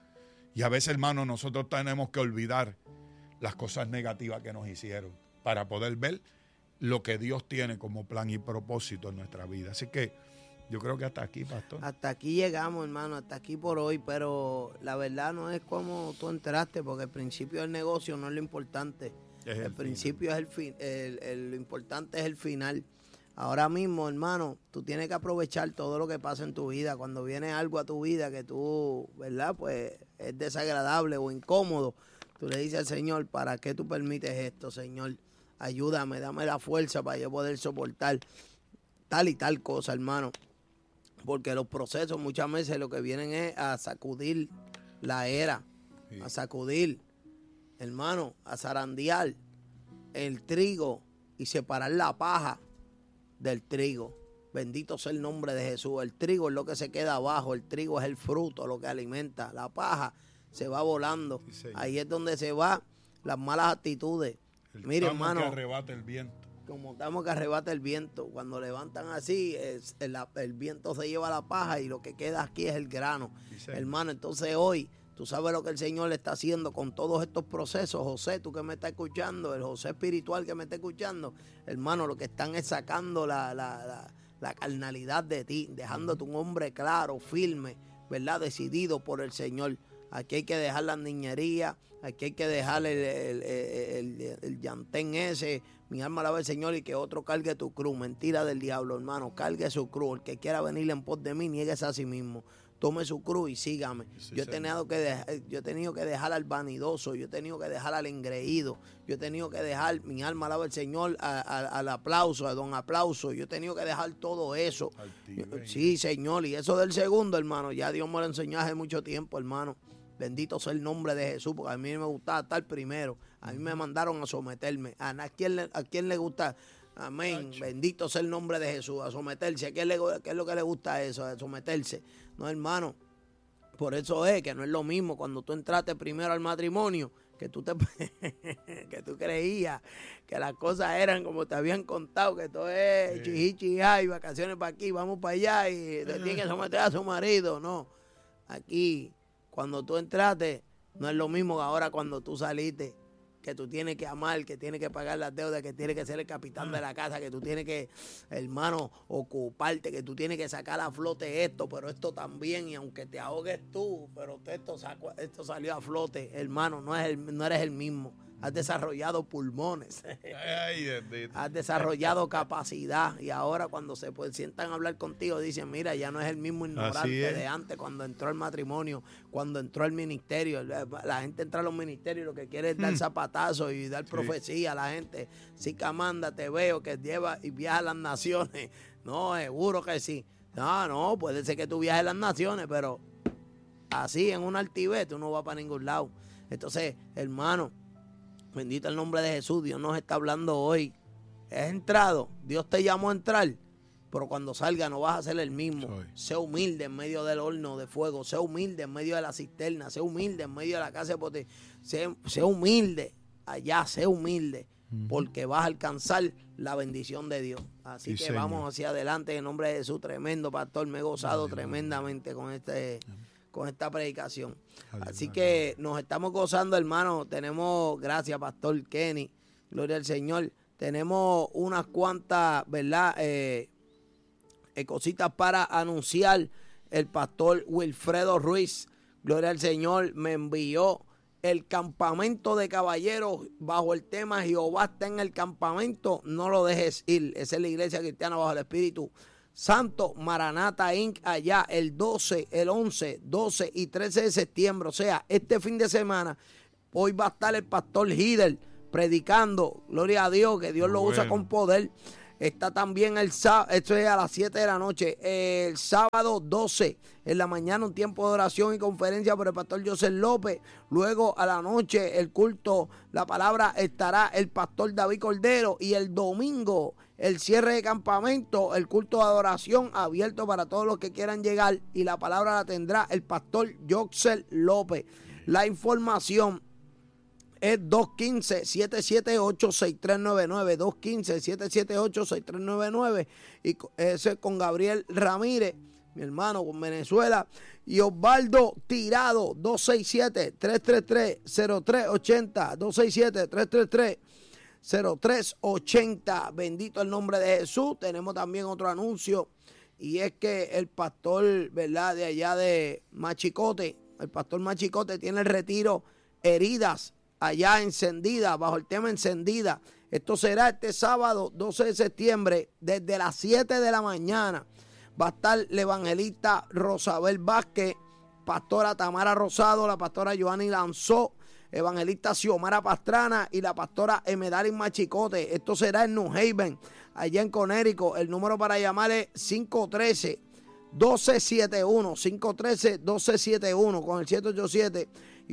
Y a veces, hermano, nosotros tenemos que olvidar las cosas negativas que nos hicieron para poder ver lo que Dios tiene como plan y propósito en nuestra vida. Así que yo creo que hasta aquí, pastor. Hasta aquí llegamos, hermano, hasta aquí por hoy, pero la verdad no es como tú entraste, porque el principio del negocio no es lo importante. El principio es el fin, lo importante es el final. Ahora mismo, hermano, tú tienes que aprovechar todo lo que pasa en tu vida. Cuando viene algo a tu vida que tú, ¿verdad? Pues es desagradable o incómodo, tú le dices al Señor, ¿para qué tú permites esto, Señor? Ayúdame, dame la fuerza para yo poder soportar tal y tal cosa, hermano. Porque los procesos muchas veces lo que vienen es a sacudir la era, sí, a sacudir, hermano, a zarandear el trigo y separar la paja del trigo. Bendito sea el nombre de Jesús. El trigo es lo que se queda abajo, el trigo es el fruto, lo que alimenta. La paja se va volando. Sí, ahí es donde se van las malas actitudes. Mire, hermano, que arrebata el viento. Como estamos que arrebata el viento. Cuando levantan así, el viento se lleva la paja y lo que queda aquí es el grano. Sí, hermano, entonces hoy, tú sabes lo que el Señor le está haciendo con todos estos procesos. José, tú que me estás escuchando, el José espiritual que me está escuchando, hermano, lo que están es sacando la carnalidad de ti, dejándote un hombre claro, firme, ¿verdad? Decidido por el Señor. Aquí hay que dejar la niñería, aquí hay que dejar el llantén ese. Mi alma alaba al Señor y que otro cargue tu cruz. Mentira del diablo, hermano. Cargue su cruz. El que quiera venir en pos de mí, niéguese a sí mismo. Tome su cruz y sígame. Sí, yo he tenido que dejar al vanidoso. Yo he tenido que dejar al engreído. Yo he tenido que dejar, mi alma alaba al Señor, al aplauso, a don aplauso. Yo he tenido que dejar todo eso. Sí, Señor. Y eso del segundo, hermano, ya Dios me lo enseñó hace mucho tiempo, hermano. Bendito sea el nombre de Jesús, porque a mí me gustaba estar primero. A mí me mandaron a someterme. ¿A quién le gusta? Amén. Bendito sea el nombre de Jesús, a someterse. ¿Qué es lo que le gusta eso? A someterse. No, hermano. Por eso es que no es lo mismo cuando tú entraste primero al matrimonio, que tú creías que las cosas eran como te habían contado, que todo es chihichijá y vacaciones para aquí, vamos para allá y te tiene que someter a su marido. No. Aquí, cuando tú entraste, no es lo mismo que ahora cuando tú saliste, que tú tienes que amar, que tienes que pagar las deudas, que tienes que ser el capitán de la casa, que tú tienes que, hermano, ocuparte, que tú tienes que sacar a flote esto, pero esto también, y aunque te ahogues tú, pero esto salió a flote, hermano, no eres el mismo. Has desarrollado pulmones, has desarrollado capacidad, y ahora cuando se sientan a hablar contigo dicen, mira, ya no es el mismo ignorante de antes, cuando entró al matrimonio, cuando entró al ministerio. La gente entra a los ministerios y lo que quiere es dar zapatazos y dar profecía a la gente. Sí, Camanda, te veo que lleva y viaja a las naciones. No, seguro que sí. No, puede ser que tú viajes a las naciones, pero así en un altivez tú no vas para ningún lado. Entonces, hermano, bendito el nombre de Jesús. Dios nos está hablando hoy. ¿Has entrado? Dios te llamó a entrar, pero cuando salga no vas a ser el mismo. Sé humilde en medio del horno de fuego. Sé humilde en medio de la cisterna. Sé humilde en medio de la casa de pote. Sé humilde allá. Sé humilde, porque vas a alcanzar la bendición de Dios. Así que Señor, vamos hacia adelante en nombre de Jesús. Tremendo, pastor. Me he gozado tremendamente con esta predicación. Así que nos estamos gozando, hermano. Gracias, pastor Kenny, gloria al Señor. tenemos unas cuantas, ¿verdad? Cositas para anunciar. El pastor Wilfredo Ruiz, gloria al Señor, me envió el campamento de caballeros bajo el tema Jehová está en el campamento, no lo dejes ir. Esa es la iglesia cristiana bajo el Espíritu Santo, Maranata Inc. allá el 12, el 11, 12 y 13 de septiembre. O sea, este fin de semana, hoy va a estar el pastor Hider predicando, gloria a Dios, que Dios lo usa con poder. Está también el sábado, esto es a las 7 de la noche, el sábado 12 en la mañana un tiempo de oración y conferencia por el pastor José López. Luego a la noche el culto, la palabra estará el pastor David Cordero. Y el domingo el cierre de campamento, el culto de adoración abierto para todos los que quieran llegar. Y la palabra la tendrá el pastor José López. La información es 215-778-6399, 215-778-6399, y ese es con Gabriel Ramírez, mi hermano con Venezuela, y Osvaldo Tirado, 267-333-0380, 267-333-0380, bendito el nombre de Jesús. Tenemos también otro anuncio, y es que el pastor, ¿verdad?, de allá de Machicote, el pastor Machicote tiene el retiro Heridas, allá Encendida, bajo el tema Encendida. Esto será este sábado 12 de septiembre desde las 7 de la mañana. Va a estar la evangelista Rosabel Vázquez, pastora Tamara Rosado, la pastora Joanny Lanzó, evangelista Xiomara Pastrana y la pastora Emedalis Machicote. Esto será en New Haven, allá en Connecticut. El número para llamar es 513-1271, 513-1271 con el 787 y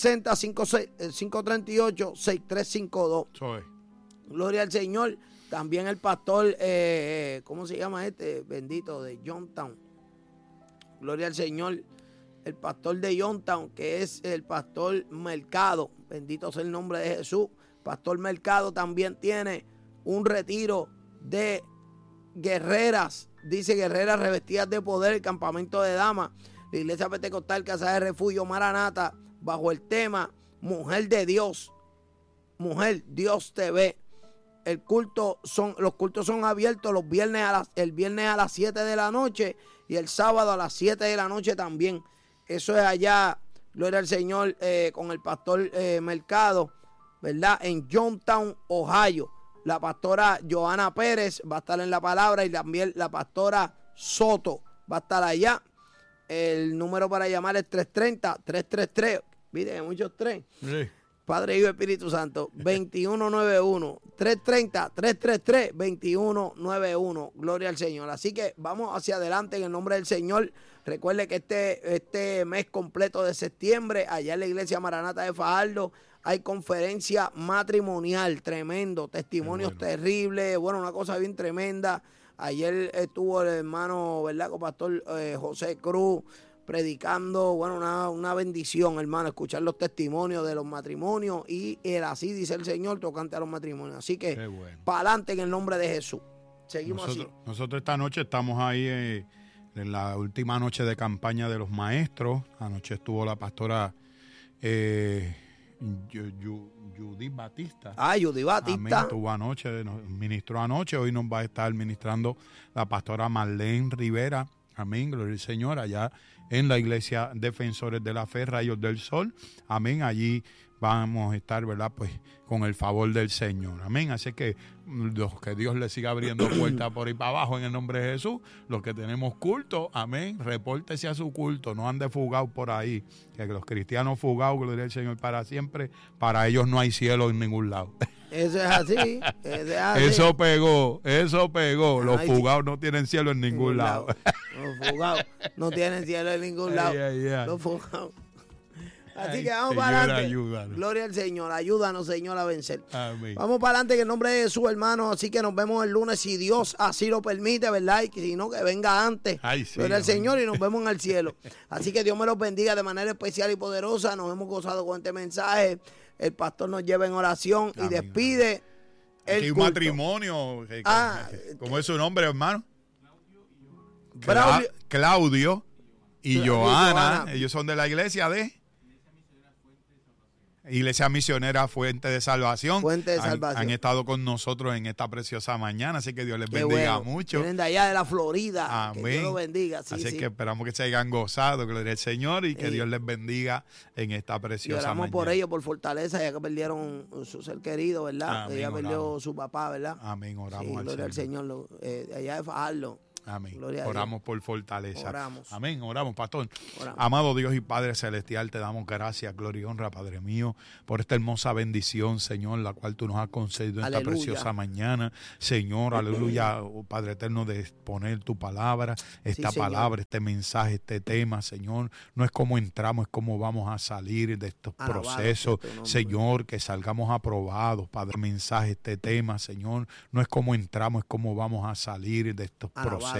860-538-6352. Gloria al Señor. También el pastor, ¿cómo se llama este? Bendito, de Johnstown. Gloria al Señor. El pastor de Johnstown, que es el pastor Mercado. Bendito sea el nombre de Jesús. Pastor Mercado también tiene un retiro de guerreras. Dice guerreras revestidas de poder, el campamento de damas. La iglesia pentecostal Casa de Refugio Maranata, bajo el tema Mujer de Dios. Mujer, Dios te ve. Los cultos son abiertos el viernes a las 7 de la noche y el sábado a las 7 de la noche también. Eso es allá, gloria al Señor, con el pastor Mercado, ¿verdad? En Johnstown, Ohio. La pastora Johanna Pérez va a estar en la palabra y también la pastora Soto va a estar allá. El número para llamar es 330-333. Miren, muchos tres. Sí. Padre, Hijo y Espíritu Santo, 2191, 330-333-2191. Gloria al Señor. Así que vamos hacia adelante en el nombre del Señor. Recuerde que este mes completo de septiembre, allá en la iglesia Maranata de Fajardo, hay conferencia matrimonial, tremendo, testimonios terribles, bueno, una cosa bien tremenda. Ayer estuvo el hermano, ¿verdad?, con pastor José Cruz, predicando, bueno, una bendición, hermano, escuchar los testimonios de los matrimonios y así dice el Señor tocante a los matrimonios. Así que, bueno, para adelante en el nombre de Jesús. Seguimos nosotros esta noche estamos ahí en la última noche de campaña de los maestros. Anoche estuvo la pastora Judith Batista. Judith Batista. Amén, estuvo anoche, ministró anoche. Hoy nos va a estar ministrando la pastora Marlene Rivera. Amén, gloria al Señor, allá en la iglesia Defensores de la Fe, Rayos del Sol. Amén, allí vamos a estar, ¿verdad?, pues con el favor del Señor. Amén, así que Dios le siga abriendo puertas por ahí para abajo en el nombre de Jesús. Los que tenemos culto, amén, repórtese a su culto, no ande fugado por ahí. Que los cristianos fugados, gloria al Señor para siempre, para ellos no hay cielo en ningún lado. Eso es así, Eso pegó. Los fugados no tienen cielo en ningún lado. Los fugados no tienen cielo en ningún lado. Los fugados. Así que vamos para adelante. Ayúdanos. Gloria al Señor. Ayúdanos, Señor, a vencer. Amén. Vamos para adelante en el nombre de Jesús, hermano. Así que nos vemos el lunes, si Dios así lo permite, ¿verdad? Y si no, que venga antes. Gloria al Señor, y nos vemos en el cielo. Así que Dios me los bendiga de manera especial y poderosa. Nos hemos gozado con este mensaje. El pastor nos lleva en oración y despide el culto. Matrimonio. ¿Cómo es su nombre, hermano? Claudio y Johanna. Ellos son de la iglesia de Iglesia Misionera Fuente de Salvación. Fuente de Salvación. Han estado con nosotros en esta preciosa mañana, así que Dios les Qué bendiga bueno. mucho. Vienen de allá de la Florida. Amén. Que Dios los bendiga. Sí, así sí. que esperamos que se hayan gozado, gloria al Señor, y que Sí. Dios les bendiga en esta Y preciosa oramos mañana. por ellos, por fortaleza, ya que perdieron su ser querido, ¿verdad? Amén, Ella perdió oramos. su papá, ¿verdad? Amén, oramos Sí, al gloria al Señor. Señor. Allá de Fajardo. Amén. Gloria a Oramos por fortaleza. Oramos. Amén. Oramos, pastor. Oramos. Amado Dios y Padre Celestial, te damos gracias, gloria y honra, Padre mío, por esta hermosa bendición, Señor, la cual tú nos has concedido en esta Aleluya. preciosa mañana. Señor, aleluya, oh, Padre eterno, de exponer tu palabra, esta Señor. palabra, este mensaje, este tema, Señor. No es cómo entramos, es cómo vamos a salir de estos Alabado procesos, sea tu nombre. Señor, que salgamos aprobados, Padre. Mensaje, este tema, Señor. No es cómo entramos, es cómo vamos a salir de estos Alabado procesos.